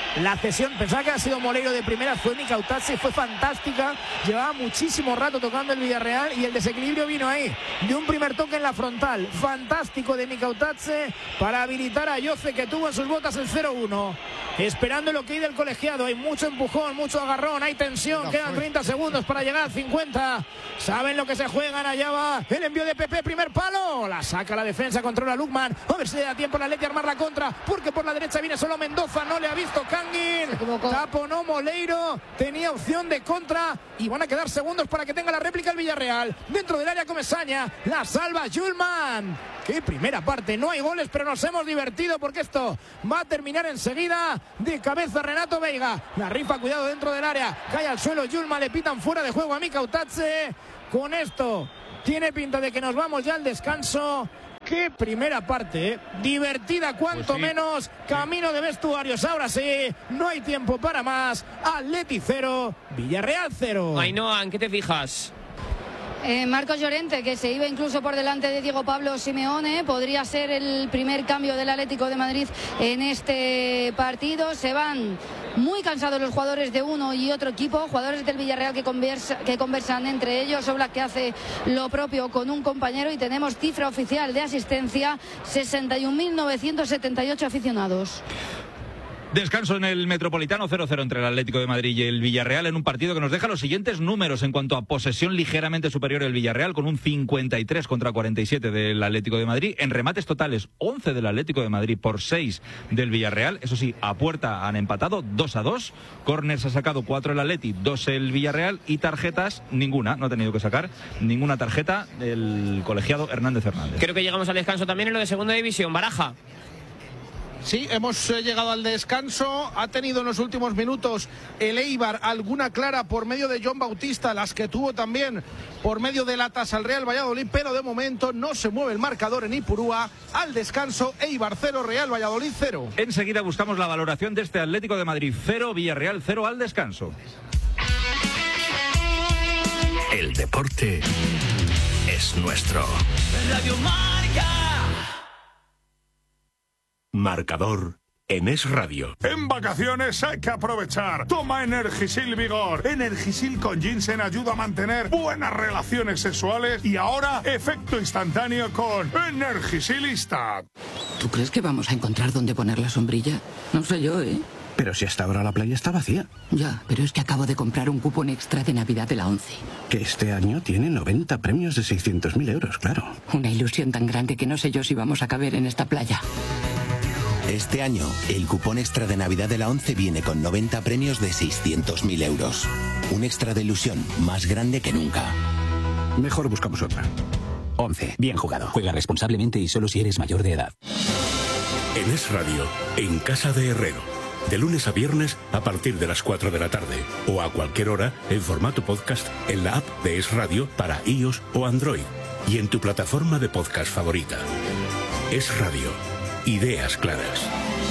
La cesión, pensaba que ha sido Moleiro de primera, fue Mikautadze, fue fantástica. Llevaba muchísimo rato tocando el Villarreal y el desequilibrio vino ahí, de un primer toque en la frontal. Fantástico de Mikautadze para habilitar a Yoce, que tuvo en sus botas el 0-1. Esperando lo que hay del colegiado. Hay mucho empujón, mucho agarrón, hay tensión. Quedan 30 segundos para llegar a 50. Saben lo que se juegan. Allá va el envío de Pepe, primer palo. La saca la defensa, controla Lukman. A ver si le da tiempo a la Atleti a armar la contra, porque por la derecha viene solo Mendoza. No le ha visto Kangin. Taponó Moleiro. Tenía opción de contra y van a quedar segundos para que tenga la réplica el Villarreal. Dentro del área Comesaña. La salva Julman. Qué primera parte. No hay goles, pero nos hemos divertido porque esto va a terminar enseguida. De cabeza Renato Veiga. La rifa, cuidado dentro del área. Cae al suelo Julman. Le pitan fuera de juego a Mikautadze. Con esto tiene pinta de que nos vamos ya al descanso. Qué primera parte, ¿eh? Divertida cuanto menos. Camino de vestuarios. Ahora sí, no hay tiempo para más. Atleti 0, Villarreal 0. Ainhoa, ¿en qué te fijas? Marcos Llorente, que se iba incluso por delante de Diego Pablo Simeone, podría ser el primer cambio del Atlético de Madrid en este partido. Se van muy cansados los jugadores de uno y otro equipo, jugadores del Villarreal que conversan entre ellos. Oblak, que hace lo propio con un compañero, y tenemos cifra oficial de asistencia: 61.978 aficionados. Descanso en el Metropolitano, 0-0 entre el Atlético de Madrid y el Villarreal, en un partido que nos deja los siguientes números en cuanto a posesión: ligeramente superior el Villarreal, con un 53 contra 47 del Atlético de Madrid. En remates totales, 11 del Atlético de Madrid por 6 del Villarreal. Eso sí, a puerta han empatado 2-2. Corners ha sacado 4 el Atleti, 2 el Villarreal, y tarjetas ninguna. No ha tenido que sacar ninguna tarjeta el colegiado Hernández Hernández. Creo que llegamos al descanso también en lo de segunda división. Baraja. Sí, hemos llegado al descanso. Ha tenido en los últimos minutos el Eibar alguna clara por medio de John Bautista, las que tuvo también por medio de Latas al Real Valladolid, pero de momento no se mueve el marcador en Ipurúa. Al descanso, Eibar 0, Real Valladolid 0. Enseguida buscamos la valoración de este Atlético de Madrid 0, Villarreal 0 al descanso. El deporte es nuestro. Radio Marca. Marcador en Es Radio. En vacaciones hay que aprovechar. Toma Energisil Vigor. Energisil con ginseng ayuda a mantener buenas relaciones sexuales, y ahora efecto instantáneo con Energisilista. ¿Tú crees que vamos a encontrar dónde poner la sombrilla? No sé yo, ¿eh? Pero si hasta ahora la playa está vacía. Ya, pero es que acabo de comprar un cupón extra de Navidad de la ONCE. Que este año tiene 90 premios de 600.000 euros, claro. Una ilusión tan grande que no sé yo si vamos a caber en esta playa. Este año, el cupón extra de Navidad de la ONCE viene con 90 premios de 600.000 euros. Un extra de ilusión más grande que nunca. Mejor buscamos otra. ONCE, bien jugado. Juega responsablemente y solo si eres mayor de edad. En Es Radio, en Casa de Herrero. De lunes a viernes a partir de las 4 de la tarde. O a cualquier hora en formato podcast en la app de Es Radio para iOS o Android. Y en tu plataforma de podcast favorita. Es Radio. Ideas claras.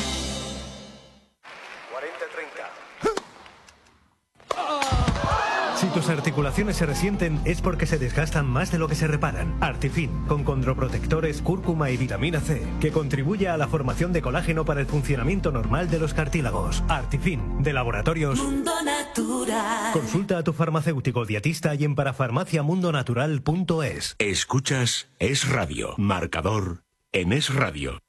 40-30. Si tus articulaciones se resienten es porque se desgastan más de lo que se reparan. Artifin, con condroprotectores, cúrcuma y vitamina C, que contribuye a la formación de colágeno para el funcionamiento normal de los cartílagos. Artifin, de Laboratorios Mundo Natural. Consulta a tu farmacéutico dietista y en parafarmaciamundonatural.es. Escuchas Es Radio. Marcador en Es Radio.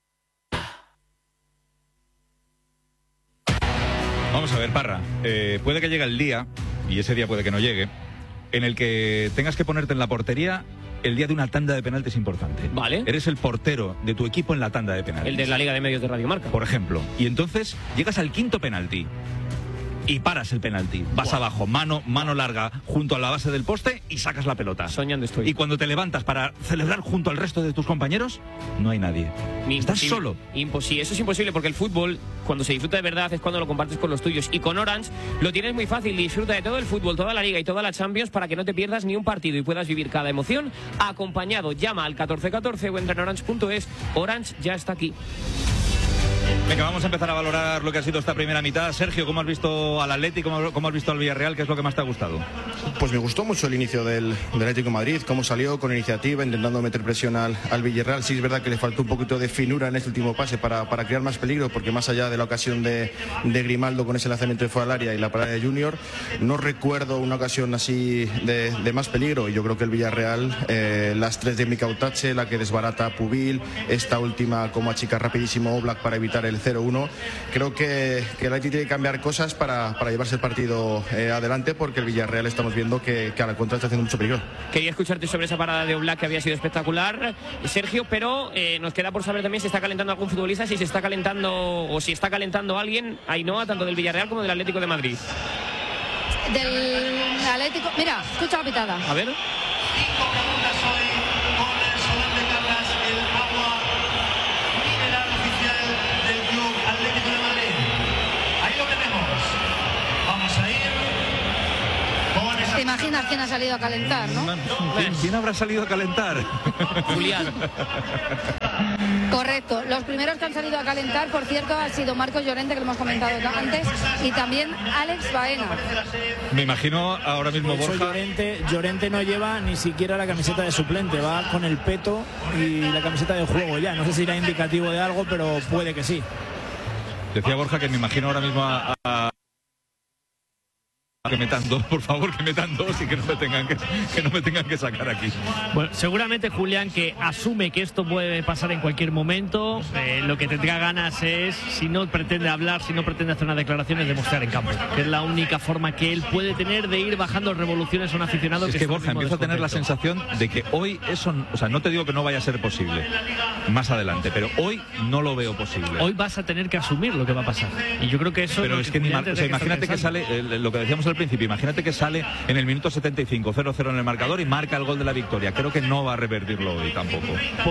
Vamos a ver, Parra, puede que llegue el día, y ese día puede que no llegue, en el que tengas que ponerte en la portería el día de una tanda de penaltis importante. Vale. Eres el portero de tu equipo en la tanda de penaltis. El de la Liga de Medios de Radio Marca. Por ejemplo. Y entonces llegas al quinto penalti y paras el penalti. Vas abajo, mano larga junto a la base del poste y sacas la pelota. Soñando estoy. Y cuando te levantas para celebrar junto al resto de tus compañeros, no hay nadie. Estás solo. Imposible. Eso es imposible, porque el fútbol, cuando se disfruta de verdad, es cuando lo compartes con los tuyos. Y con Orange lo tienes muy fácil. Disfruta de todo el fútbol, toda la Liga y toda la Champions, para que no te pierdas ni un partido y puedas vivir cada emoción acompañado. Llama al 1414 o entra en orange.es. Orange ya está aquí. Venga, vamos a empezar a valorar lo que ha sido esta primera mitad. Sergio, ¿cómo has visto al Atlético? ¿Cómo has visto al Villarreal? ¿Qué es lo que más te ha gustado? Pues me gustó mucho el inicio del Atlético de Madrid, cómo salió con iniciativa, intentando meter presión al Villarreal. Sí, es verdad que le faltó un poquito de finura en este último pase para crear más peligro, porque más allá de la ocasión de Grimaldo con ese lanzamiento de fuera del área y la parada de Junior, no recuerdo una ocasión así de más peligro. Y yo creo que el Villarreal, las 3 de Mikautache, la que desbarata a Pubil, esta última como achica rapidísimo Oblak para evitar el 0-1, creo que el Atlético tiene que cambiar cosas para llevarse el partido adelante, porque el Villarreal estamos viendo que a la contra está haciendo mucho peligro. Quería escucharte sobre esa parada de Oblak, que había sido espectacular, Sergio, pero nos queda por saber también si está calentando algún futbolista, si se está calentando o si está calentando alguien, Ainhoa, tanto del Villarreal como del Atlético de Madrid. Del Atlético, mira, escucha la pitada. A ver. 5 preguntas hoy con el Solán de Carlas, el agua mineral oficial del Club Atlético de Madrid. Ahí lo tenemos. Vamos a ir con esa... ¿Te imaginas quién ha salido a calentar, no? ¿Quién habrá salido a calentar? Julián. Correcto. Los primeros que han salido a calentar, por cierto, ha sido Marcos Llorente, que lo hemos comentado antes, y también Alex Baena. Me imagino ahora mismo, de hecho, Borja. Llorente no lleva ni siquiera la camiseta de suplente, va con el peto y la camiseta de juego ya. No sé si era indicativo de algo, pero puede que sí. Decía Borja que me imagino ahora mismo a que metan 2, por favor, que metan 2 y que no me tengan que sacar aquí. Bueno, seguramente Julián, que asume que esto puede pasar en cualquier momento, lo que tendrá ganas es, si no pretende hablar, si no pretende hacer una declaración, es demostrar en campo, que es la única forma que él puede tener de ir bajando revoluciones a un aficionado. Es que Borja, empiezo a tener la sensación de que hoy eso, o sea, no te digo que no vaya a ser posible más adelante, pero hoy no lo veo posible. Hoy vas a tener que asumir lo que va a pasar, y yo creo que eso... Pero es que imagínate que sale, lo que decíamos al principio, imagínate que sale en el minuto 75, 0-0 en el marcador y marca el gol de la victoria. Creo que no va a revertirlo hoy tampoco.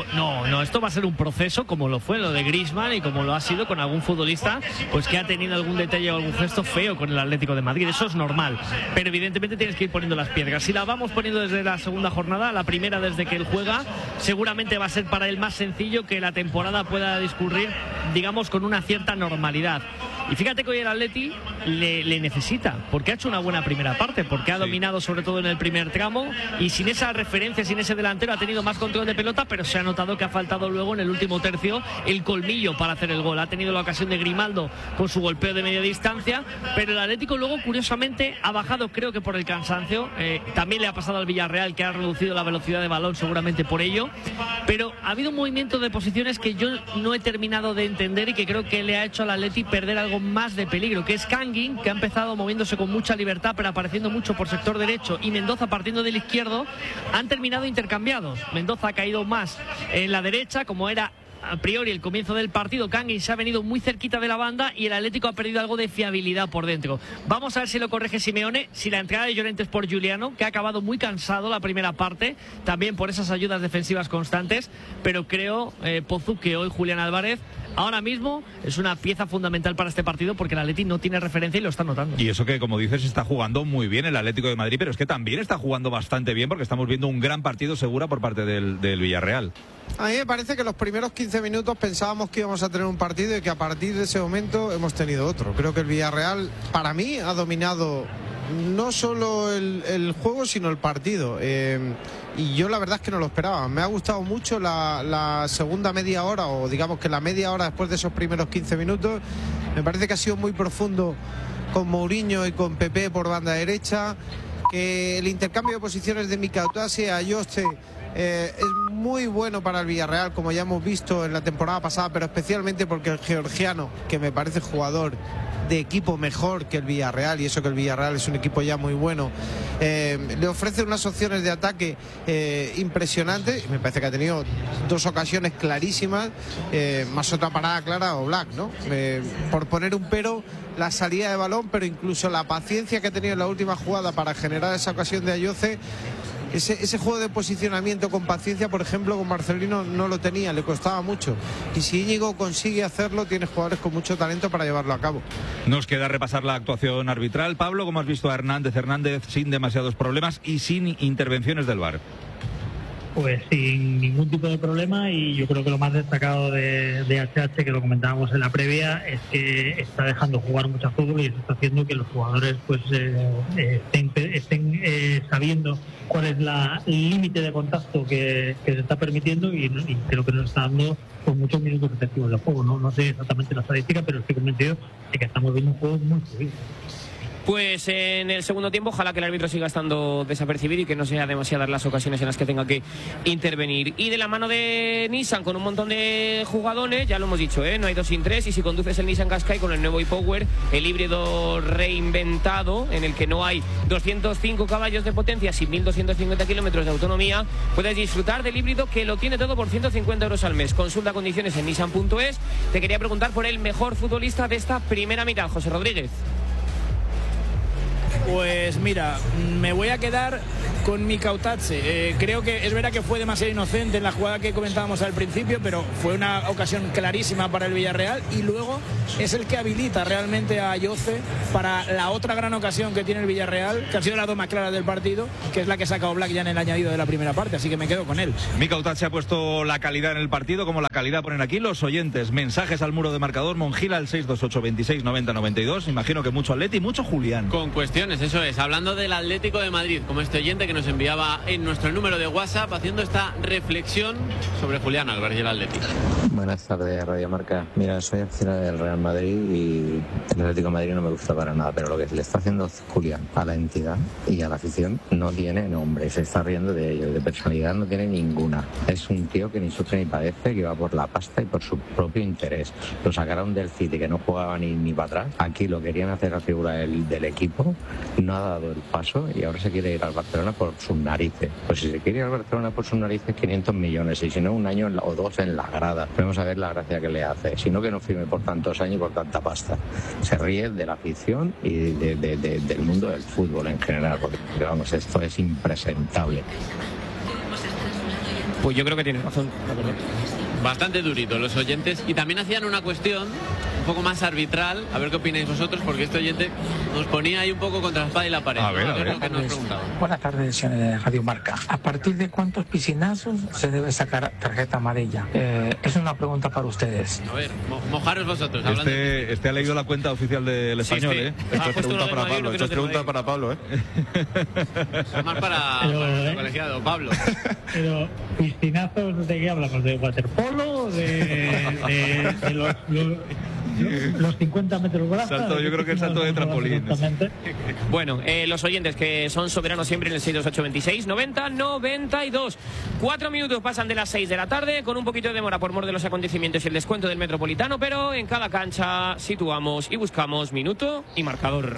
No, esto va a ser un proceso como lo fue lo de Griezmann y como lo ha sido con algún futbolista pues que ha tenido algún detalle o algún gesto feo con el Atlético de Madrid. Eso es normal, pero evidentemente tienes que ir poniendo las piedras. Si la vamos poniendo desde la segunda jornada, la primera desde que él juega, seguramente va a ser para él más sencillo que la temporada pueda discurrir, digamos, con una cierta normalidad. Y fíjate que hoy el Atleti le necesita, porque ha hecho una buena primera parte, porque ha dominado sobre todo en el primer tramo, y sin esa referencia, sin ese delantero, ha tenido más control de pelota, pero se ha notado que ha faltado luego en el último tercio el colmillo para hacer el gol. Ha tenido la ocasión de Grimaldo con su golpeo de media distancia, pero el Atlético luego curiosamente ha bajado, creo que por el cansancio. También le ha pasado al Villarreal, que ha reducido la velocidad de balón seguramente por ello, pero ha habido un movimiento de posiciones que yo no he terminado de entender y que creo que le ha hecho al Atleti perder algo más de peligro, que es Kangin, que ha empezado moviéndose con mucha libertad pero apareciendo mucho por sector derecho, y Mendoza partiendo del izquierdo. Han terminado intercambiados. Mendoza ha caído más en la derecha, como era a priori el comienzo del partido. Kangin se ha venido muy cerquita de la banda y el Atlético ha perdido algo de fiabilidad por dentro. Vamos a ver si lo corrige Simeone, si la entrada de Llorente es por Giuliano, que ha acabado muy cansado la primera parte, también por esas ayudas defensivas constantes, pero creo, Pozu, que hoy Julián Álvarez ahora mismo es una pieza fundamental para este partido, porque el Atleti no tiene referencia y lo está notando. Y eso que, como dices, está jugando muy bien el Atlético de Madrid, pero es que también está jugando bastante bien, porque estamos viendo un gran partido segura por parte del Villarreal. A mí me parece que los primeros 15 minutos pensábamos que íbamos a tener un partido y que a partir de ese momento hemos tenido otro. Creo que el Villarreal, para mí, ha dominado no solo el juego, sino el partido. Y yo la verdad es que no lo esperaba. Me ha gustado mucho la segunda media hora, o digamos que la media hora después de esos primeros 15 minutos. Me parece que ha sido muy profundo con Mourinho y con Pepe por banda derecha. Que el intercambio de posiciones de Mikautase a Ayoste es muy bueno para el Villarreal, como ya hemos visto en la temporada pasada, pero especialmente porque el georgiano, que me parece jugador de equipo mejor que el Villarreal, y eso que el Villarreal es un equipo ya muy bueno, le ofrece unas opciones de ataque impresionantes. Me parece que ha tenido 2 ocasiones clarísimas, más otra parada clara o Oblak, ¿no? Por poner un pero, la salida de balón, pero incluso la paciencia que ha tenido en la última jugada para generar esa ocasión de Ayoce. Ese juego de posicionamiento con paciencia, por ejemplo, con Marcelino no lo tenía, le costaba mucho. Y si Íñigo consigue hacerlo, tiene jugadores con mucho talento para llevarlo a cabo. Nos queda repasar la actuación arbitral. Pablo, ¿cómo has visto a Hernández sin demasiados problemas y sin intervenciones del VAR? pues sin ningún tipo de problema, y yo creo que lo más destacado de HH, que lo comentábamos en la previa, es que está dejando jugar mucho fútbol y eso está haciendo que los jugadores pues estén sabiendo cuál es el límite de contacto que se está permitiendo, y creo que nos está dando pues muchos minutos efectivos de juego. No sé exactamente la estadística, pero estoy convencido de que estamos viendo un juego muy fluido. Pues en el segundo tiempo, ojalá que el árbitro siga estando desapercibido y que no sea demasiadas las ocasiones en las que tenga que intervenir. Y de la mano de Nissan, con un montón de jugadores, ya lo hemos dicho, no hay 2 sin 3, y si conduces el Nissan Qashqai con el nuevo e-Power, el híbrido reinventado, en el que no hay 205 caballos de potencia y 1.250 kilómetros de autonomía, puedes disfrutar del híbrido que lo tiene todo por 150 euros al mes. Consulta condiciones en nissan.es. Te quería preguntar por el mejor futbolista de esta primera mitad, José Rodríguez. Pues mira, me voy a quedar con Mika Otatze. Creo que es verdad que fue demasiado inocente en la jugada que comentábamos al principio, pero fue una ocasión clarísima para el Villarreal, y luego es el que habilita realmente a Ayoce para la otra gran ocasión que tiene el Villarreal, que han sido las dos más claras del partido, que es la que ha sacado Black ya en el añadido de la primera parte, así que me quedo con él. Mika Otatze ha puesto la calidad en el partido, como la calidad ponen aquí los oyentes. Mensajes al muro de marcador, Monjila al 628 26 90 92. Imagino que mucho Atleti y mucho Julián. Con cuestiones, eso es. Hablando del Atlético de Madrid, como este oyente que nos enviaba en nuestro número de WhatsApp, haciendo esta reflexión sobre Julián Álvarez y el Atlético. Buenas tardes, Radio Marca. Mira, soy aficionado del Real Madrid y el Atlético de Madrid no me gusta para nada, pero lo que le está haciendo Julián a la entidad y a la afición no tiene nombre. Se está riendo de ello, de personalidad no tiene ninguna. Es un tío que ni sufre ni padece, que va por la pasta y por su propio interés. Lo sacaron del City, que no jugaba ni para atrás. Aquí lo querían hacer la figura del equipo, no ha dado el paso y ahora se quiere ir al Barcelona por sus narices. Pues si se quiere ir al Barcelona por sus narices, 500 millones, y si no, 1 año o 2 en la grada. Vamos a ver la gracia que le hace. Si no, que no firme por tantos años y por tanta pasta. Se ríe de la afición y del mundo del fútbol en general, porque vamos, esto es impresentable. Pues yo creo que tiene razón, la verdad. Bastante durito los oyentes, y también hacían una cuestión un poco más arbitral, a ver qué opináis vosotros, porque este oyente nos ponía ahí un poco contra la espada y la pared. A ver. Lo que nos preguntaban. Buenas tardes, Radio Marca. ¿A partir de cuántos piscinazos se debe sacar tarjeta amarilla? Es una pregunta para ustedes. A ver, mojaros vosotros. Este ha leído la cuenta oficial del Español, sí. Esto es pregunta para Pablo. Esto es pregunta para Pablo, Más para el colegiado, Pablo. Pero, ¿piscinazos de qué hablamos? ¿De waterpolo? ¿De los 50 metros brazos? Yo creo que el salto de trampolín. Bueno, los oyentes que son soberanos siempre en el 628 26 90 92. 4 minutos pasan de las 6 de la tarde, con un poquito de demora por mor de los acontecimientos y el descuento del Metropolitano, pero en cada cancha situamos y buscamos minuto y marcador.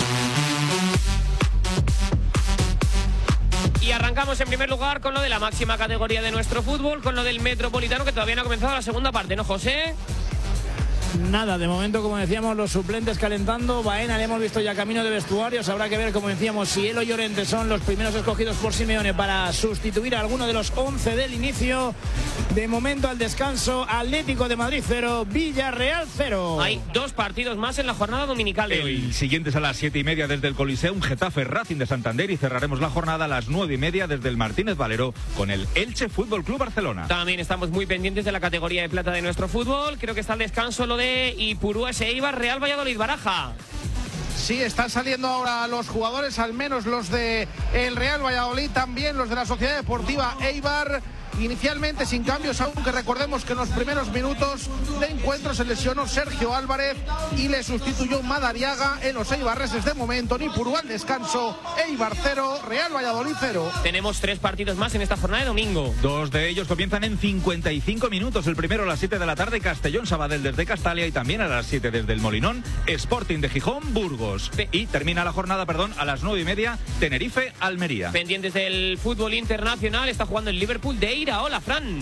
Y arrancamos en primer lugar con lo de la máxima categoría de nuestro fútbol, con lo del Metropolitano, que todavía no ha comenzado la segunda parte, ¿no, José? Nada, de momento, como decíamos, los suplentes calentando. Baena le hemos visto ya camino de vestuarios. Habrá que ver, como decíamos, si él o Llorente son los primeros escogidos por Simeone para sustituir a alguno de los 11 del inicio. De momento, al descanso, Atlético de Madrid 0, Villarreal 0. Hay 2 partidos más en la jornada dominical de hoy. El siguiente es a las 7:30 desde el Coliseum, Getafe Racing de Santander, y cerraremos la jornada a las 9:30 desde el Martínez Valero con el Elche Fútbol Club Barcelona. También estamos muy pendientes de la categoría de plata de nuestro fútbol. Creo que está al descanso lo de Ipurúa Eibar, Real Valladolid Baraja. Sí, están saliendo ahora los jugadores, al menos los de el Real Valladolid, también los de la Sociedad Deportiva Eibar. Inicialmente sin cambios, aunque recordemos que en los primeros minutos de encuentro se lesionó Sergio Álvarez y le sustituyó Madariaga. En los eibarreses de momento, Nipurú al descanso, Eibar 0, Real Valladolid 0. Tenemos 3 partidos más en esta jornada de domingo. 2 de ellos comienzan en 55 minutos. El primero a las 7 de la tarde, Castellón Sabadell desde Castalia, y también a las 7 desde el Molinón, Sporting de Gijón, Burgos. Y termina la jornada, a las 9:30, Tenerife Almería. Pendientes del fútbol internacional, está jugando el Liverpool de Ira. Hola, Fran.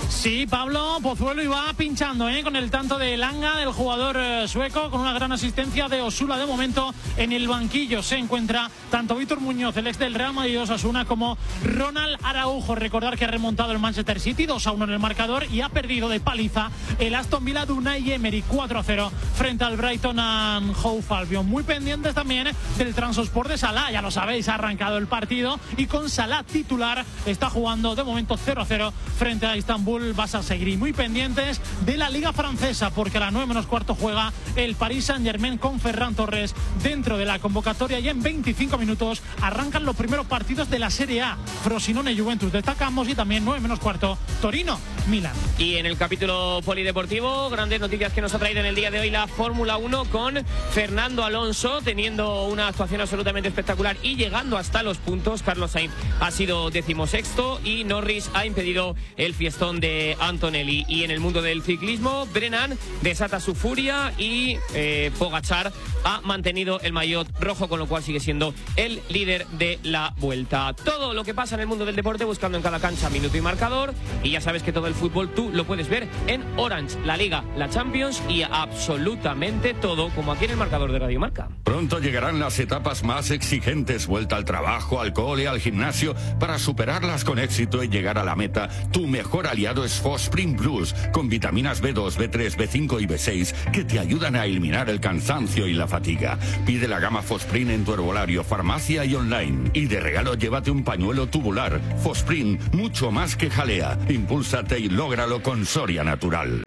Sí, Pablo Pozuelo iba pinchando con el tanto de Langa, del jugador sueco, con una gran asistencia de Osula. De momento en el banquillo se encuentra tanto Víctor Muñoz, el ex del Real Madrid Osasuna, como Ronald Araujo. Recordar que ha remontado el Manchester City 2-1 en el marcador y ha perdido de paliza el Aston Villa de Unai Emery 4-0 frente al Brighton and Hove Albion. Muy pendientes también del Trabzonspor de Salah, ya lo sabéis, ha arrancado el partido y con Salah titular está jugando de momento 0-0 frente a Istanbul Basaksehir. Muy pendientes de la Liga Francesa, porque a las 9:15 juega el Paris Saint-Germain con Ferran Torres dentro de la convocatoria, y en 25 minutos arrancan los primeros partidos de la Serie A. Frosinone Juventus destacamos, y también 9:15 Torino Milan. Y en el capítulo polideportivo, grandes noticias que nos ha traído en el día de hoy la Fórmula 1, con Fernando Alonso teniendo una actuación absolutamente espectacular y llegando hasta los puntos. Carlos Sainz ha sido 16º y Norris ha impedido el fiestón de Antonelli. Y en el mundo del ciclismo, Brennan desata su furia y Pogačar ha mantenido el maillot rojo, con lo cual sigue siendo el líder de la Vuelta. Todo lo que pasa en el mundo del deporte buscando en cada cancha minuto y marcador, y ya sabes que todo el fútbol tú lo puedes ver en Orange, la Liga, la Champions y absolutamente todo, como aquí en el marcador de Radio Marca. Pronto llegarán las etapas más exigentes, vuelta al trabajo, al cole, al gimnasio. Para superarlas con éxito y llegar a la meta, tu mejor aliado es Fosprin Plus, con vitaminas B2, B3, B5 y B6 que te ayudan a eliminar el cansancio y la fatiga. Pide la gama Fosprin en tu herbolario, farmacia y online. Y de regalo llévate un pañuelo tubular. Fosprin, mucho más que jalea. Impúlsate y lógralo con Soria Natural.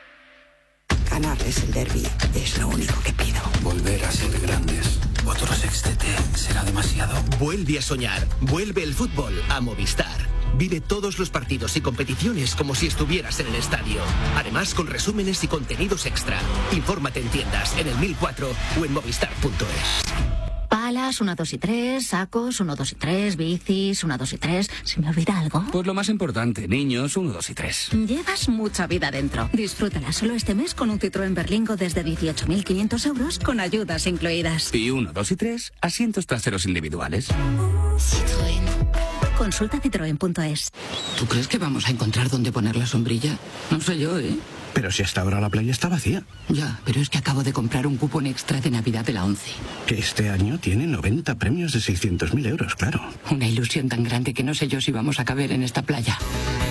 Ganarles el derbi es lo único que pido. Volver a ser grandes. Otro sextete será demasiado. Vuelve a soñar. Vuelve el fútbol a Movistar. Vive todos los partidos y competiciones como si estuvieras en el estadio. Además, con resúmenes y contenidos extra. Infórmate en tiendas, en el 1004 o en movistar.es. Palas, 1, 2 y 3, sacos, 1, 2 y 3, bicis, 1, 2 y 3. ¿Se me olvida algo? Pues lo más importante, niños, 1, 2 y 3. Llevas mucha vida dentro. Disfrútala solo este mes con un Citroën Berlingo desde 18.500 euros con ayudas incluidas. Y 1, 2 y 3, asientos traseros individuales. Citroën. Consulta citroen.es. ¿Tú crees que vamos a encontrar dónde poner la sombrilla? No sé yo, ¿eh? Pero si hasta ahora la playa está vacía. Ya, pero es que acabo de comprar un cupón extra de Navidad de la 11. Que este año tiene 90 premios de 600.000 euros, claro. Una ilusión tan grande que no sé yo si vamos a caber en esta playa.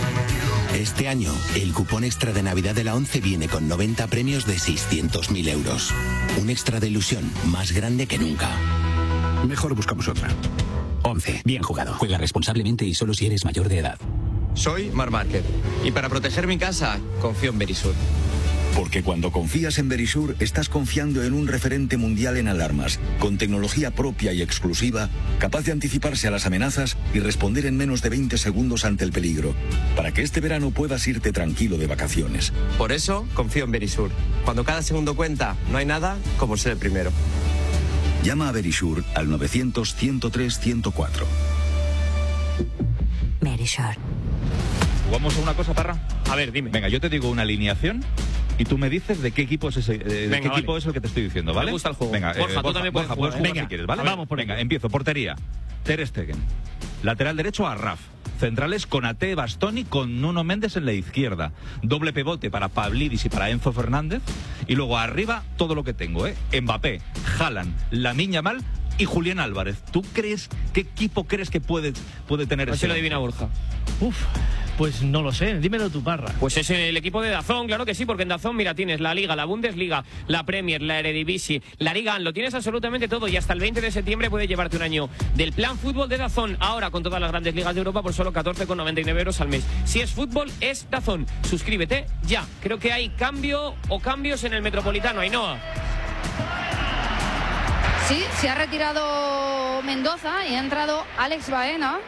Este año, el cupón extra de Navidad de la 11 viene con 90 premios de 600.000 euros. Un extra de ilusión más grande que nunca. Mejor buscamos otra. 11. Bien jugado. Juega responsablemente y solo si eres mayor de edad. Soy Marc Márquez y para proteger mi casa confío en Verisur. Porque cuando confías en Verisur estás confiando en un referente mundial en alarmas, con tecnología propia y exclusiva, capaz de anticiparse a las amenazas y responder en menos de 20 segundos ante el peligro, para que este verano puedas irte tranquilo de vacaciones. Por eso confío en Verisur. Cuando cada segundo cuenta, no hay nada como ser el primero. Llama a Verisur al 900-103-104. Verisur. ¿Jugamos a una cosa, Parra? A ver, dime. Venga, yo te digo una alineación y tú me dices de qué equipo es ese, equipo es el que te estoy diciendo, ¿vale? Me gusta el juego. Venga, Borja, tú también puedes jugar, jugar si quieres, ¿vale? Vamos por Venga, empiezo. Portería, Ter Stegen. Lateral derecho, Arraf. Centrales, Konaté, Bastoni, con Nuno Méndez en la izquierda. Doble pivote para Pavlidis y para Enzo Fernández. Y luego arriba, todo lo que tengo, Mbappé, Haaland, Lamine Yamal y Julián Álvarez. ¿Tú crees, qué equipo crees que puede tener ese? No se lo adivina Borja. Pues no lo sé, dímelo tú, Parra. Pues es el equipo de DAZN, claro que sí, porque en DAZN, mira, tienes la Liga, la Bundesliga, la Premier, la Eredivisie, la Liga, lo tienes absolutamente todo, y hasta el 20 de septiembre puedes llevarte un año del plan fútbol de DAZN, ahora con todas las grandes ligas de Europa por solo 14,99 euros al mes. Si es fútbol, es DAZN. Suscríbete ya. Creo que hay cambio o cambios en el Metropolitano, Ainhoa. Sí, se ha retirado Mendoza y ha entrado Alex Baena.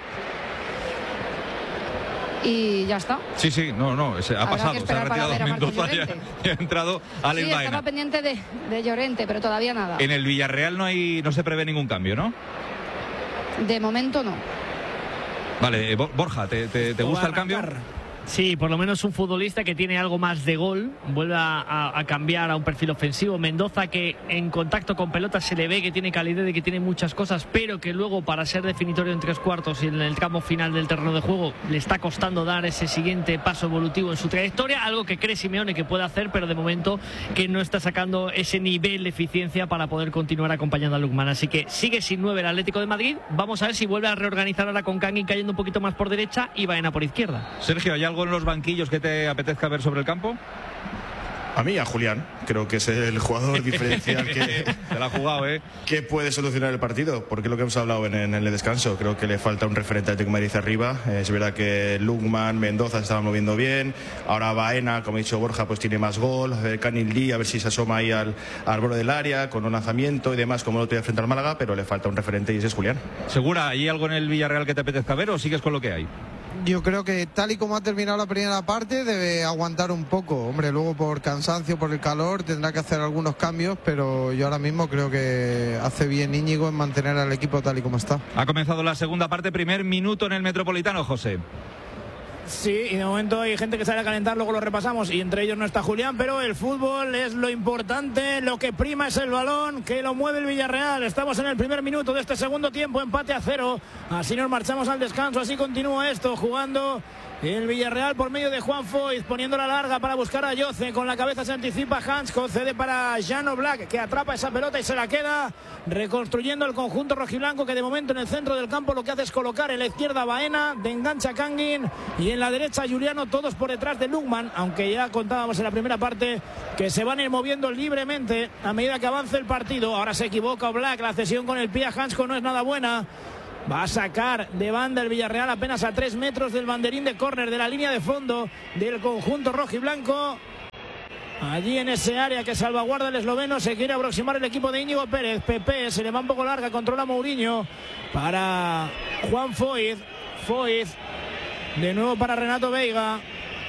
Y ya está. Sí, no, ha pasado. Se ha retirado Mendoza y ha entrado Alex Baena. Estaba pendiente de Llorente, pero todavía nada. En el Villarreal no se prevé ningún cambio, ¿no? De momento no. Vale, Borja, ¿te gusta el cambio? Sí, por lo menos un futbolista que tiene algo más de gol, vuelve a cambiar a un perfil ofensivo. Mendoza, que en contacto con pelota se le ve que tiene calidad y que tiene muchas cosas, pero que luego para ser definitorio en 3/4 y en el tramo final del terreno de juego le está costando dar ese siguiente paso evolutivo en su trayectoria, algo que cree Simeone que puede hacer, pero de momento que no está sacando ese nivel de eficiencia para poder continuar acompañando a Lookman. Así que sigue sin 9 el Atlético de Madrid. Vamos a ver si vuelve a reorganizar ahora con Kangin cayendo un poquito más por derecha y Baena por izquierda. Sergio, ¿hay algo en los banquillos que te apetezca ver sobre el campo? A mí, a Julián, creo que es el jugador diferencial que se la ha jugado, que puede solucionar el partido, porque es lo que hemos hablado en el descanso. Creo que le falta un referente al Atlético de Madrid arriba. Es verdad que Lookman, Mendoza se estaban moviendo bien. Ahora Baena, como ha dicho Borja, pues tiene más gol. Canning Lee, a ver si se asoma ahí al borde del área con un lanzamiento y demás, como lo tuve frente al Málaga, pero le falta un referente y ese es Julián. ¿Segura? ¿Hay algo en el Villarreal que te apetezca ver o sigues con lo que hay? Yo creo que tal y como ha terminado la primera parte debe aguantar un poco. Hombre, luego por cansancio, por el calor, tendrá que hacer algunos cambios, pero yo ahora mismo creo que hace bien Íñigo en mantener al equipo tal y como está. Ha comenzado la segunda parte, primer minuto en el Metropolitano, José. Sí, y de momento hay gente que sale a calentar, luego lo repasamos y entre ellos no está Julián, pero el fútbol es lo importante, lo que prima es el balón, que lo mueve el Villarreal. Estamos en el primer minuto de este segundo tiempo, empate a 0, así nos marchamos al descanso, así continúa esto, jugando el Villarreal por medio de Juan Foyth, poniendo la larga para buscar a Yoce, con la cabeza se anticipa Hansko, cede para Jan Oblak, que atrapa esa pelota y se la queda, reconstruyendo el conjunto rojiblanco, que de momento en el centro del campo lo que hace es colocar en la izquierda Baena, de engancha Kangin, y en la derecha Juliano, todos por detrás de Lookman, aunque ya contábamos en la primera parte que se van a ir moviendo libremente a medida que avance el partido. Ahora se equivoca Oblak, la cesión con el pie a Hansko no es nada buena. Va a sacar de banda el Villarreal apenas a 3 metros del banderín de córner, de la línea de fondo del conjunto rojiblanco. Allí en ese área que salvaguarda el esloveno se quiere aproximar el equipo de Íñigo Pérez. Pepe se le va un poco larga, controla Mourinho para Juan Foyth. Foyth de nuevo para Renato Veiga.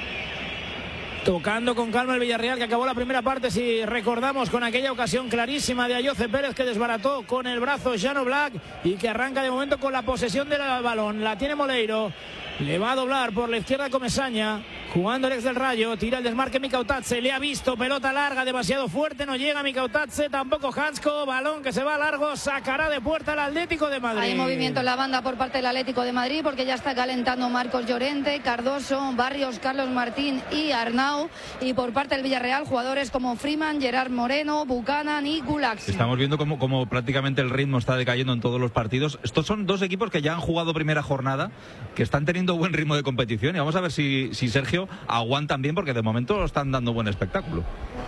Tocando con calma el Villarreal, que acabó la primera parte, si recordamos, con aquella ocasión clarísima de Ayoce Pérez, que desbarató con el brazo Jan Oblak y que arranca de momento con la posesión del balón. La tiene Moleiro, le va a doblar por la izquierda Comesaña, jugando el ex del Rayo, tira el desmarque Mikautadze, le ha visto, pelota larga, demasiado fuerte, no llega Mikautadze, tampoco Hansko, balón que se va largo, sacará de puerta el Atlético de Madrid. Hay movimiento en la banda por parte del Atlético de Madrid, porque ya está calentando Marcos Llorente, Cardoso, Barrios, Carlos Martín y Arnau, y por parte del Villarreal jugadores como Freeman, Gerard Moreno, Buchanan y Gulaxi. Estamos viendo cómo prácticamente el ritmo está decayendo en todos los partidos. Estos son dos equipos que ya han jugado primera jornada, que están teniendo buen ritmo de competición, y vamos a ver si Sergio aguantan bien, porque de momento están dando buen espectáculo.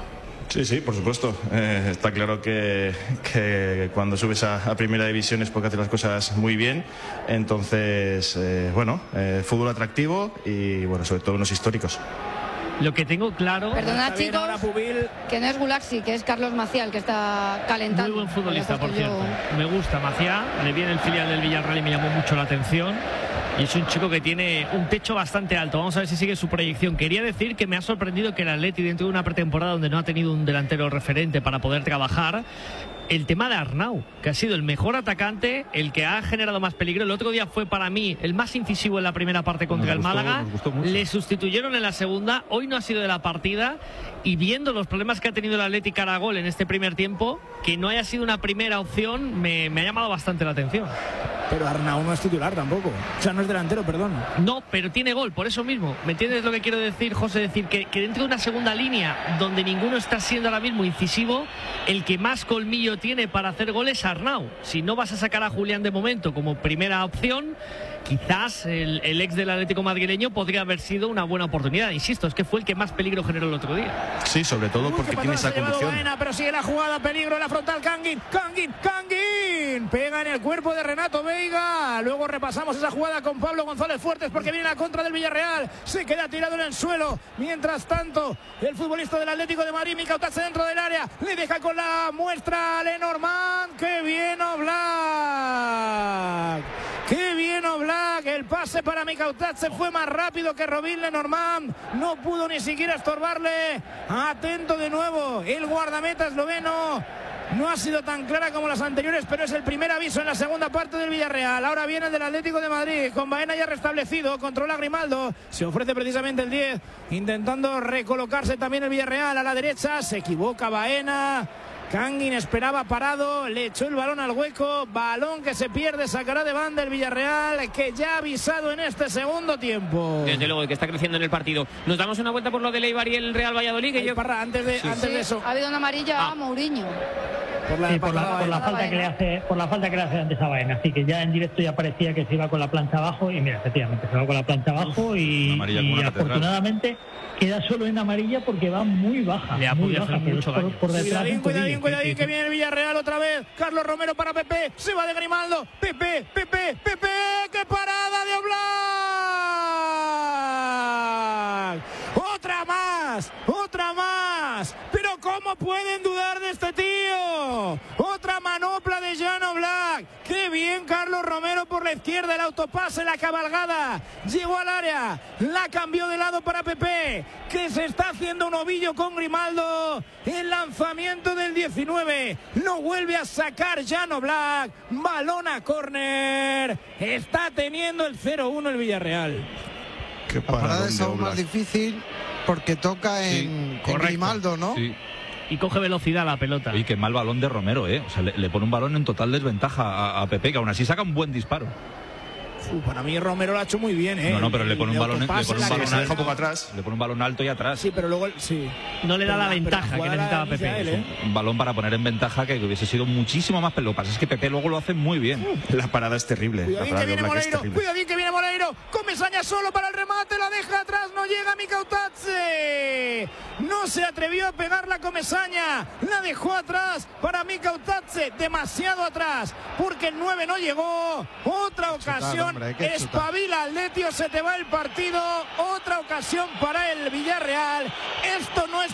Sí, por supuesto. Está claro que cuando subes a primera división es porque haces las cosas muy bien. Entonces, fútbol atractivo y, sobre todo unos históricos. Lo que tengo claro... Perdona, chicos, que no es Gulaxi, que es Carlos Macià, que está calentando. Muy buen futbolista, por cierto. Me gusta Macià, le viene el filial del Villarreal y me llamó mucho la atención. Y es un chico que tiene un techo bastante alto. Vamos a ver si sigue su proyección. Quería decir que me ha sorprendido que el Atleti, dentro de una pretemporada donde no ha tenido un delantero referente para poder trabajar, el tema de Arnau, que ha sido el mejor atacante, el que ha generado más peligro. El otro día fue para mí el más incisivo en la primera parte contra el Málaga. Le sustituyeron en la segunda, hoy no ha sido de la partida, y viendo los problemas que ha tenido el Atleti cara a gol en este primer tiempo, que no haya sido una primera opción me ha llamado bastante la atención. Pero Arnau no es titular tampoco, o sea, no es delantero, perdón. No, pero tiene gol, por eso mismo. ¿Me entiendes lo que quiero decir, José? Decir que dentro de una segunda línea donde ninguno está siendo ahora mismo incisivo, el que más colmillo tiene para hacer goles es Arnau. Si no vas a sacar a Julián de momento como primera opción, quizás el ex del Atlético madrileño podría haber sido una buena oportunidad. Insisto, es que fue el que más peligro generó el otro día. Sí, sobre todo porque tiene esa condición. Baena, pero sigue la jugada, peligro en la frontal, Kangin, pega en el cuerpo de Renato Veiga. Luego repasamos esa jugada con Pablo González Fuertes, porque viene la contra del Villarreal, se queda tirado en el suelo. Mientras tanto, el futbolista del Atlético de Madrid, Mikautadze, dentro del área, le deja con la muestra a Lenormand. ¡Qué bien Oblak! ¡Qué bien Oblak! El pase para Mikautadze fue más rápido que Robin Lenormand, no pudo ni siquiera estorbarle. Atento de nuevo el guardameta esloveno no ha sido tan clara como las anteriores, pero es el primer aviso en la segunda parte del Villarreal. Ahora viene el del Atlético de Madrid, con Baena ya restablecido, controla Grimaldo, se ofrece precisamente el 10, intentando recolocarse también el Villarreal a la derecha, se equivoca Baena. Kangin esperaba parado, le echó el balón al hueco, balón que se pierde, sacará de banda el Villarreal, que ya ha avisado en este segundo tiempo. Desde luego, que está creciendo en el partido. Nos damos una vuelta por lo de Eibar y el Real Valladolid. Que Parra, antes de eso. Ha habido una amarilla a Mourinho. Por la falta que le hace antes a Baena. Así que ya en directo ya parecía que se iba con la plancha abajo, y mira, efectivamente se va con la plancha abajo y afortunadamente queda solo en amarilla porque va muy baja. Le ha muy baja, mucho por detrás. Cuidadín, que viene el Villarreal otra vez. Carlos Romero para Pepe, se va de Grimaldo. Pepe, ¡qué parada de Oblak! ¡Otra más! ¿Pero cómo pueden dudar de este tío? Otra manopla de Jan Oblak. ¡Qué bien Carlos Romero por la izquierda! El autopase, la cabalgada. Llegó al área, la cambió de lado para Pepe, que se está haciendo un ovillo con Grimaldo. El lanzamiento del 19. Lo vuelve a sacar Jan Oblak. Balón a córner. Está teniendo el 0-1 el Villarreal. La parada es aún más difícil porque toca en Grimaldo, ¿no? Sí. Y coge velocidad la pelota. Y qué mal balón de Romero, ¿eh? O sea, le pone un balón en total desventaja a Pepe, que aún así saca un buen disparo. Para mí Romero lo ha hecho muy bien, ¿eh? No, pero le pone un balón alto, un poco atrás. Le pone un balón alto y atrás. Sí, pero luego no le da la ventaja que necesitaba Pepe. Un balón para poner en ventaja que hubiese sido muchísimo más, pero lo que pasa es que Pepe luego lo hace muy bien. La parada es terrible. Cuidadín que viene Moleiro. Comesaña solo para el remate, la deja atrás, no llega Mikautadze. No se atrevió a pegar la Comesaña, la dejó atrás para Mikautadze, demasiado atrás, porque el 9 no llegó. Otra ocasión. Espabila Atleti, se te va el partido. Otra ocasión para el Villarreal. Esto no es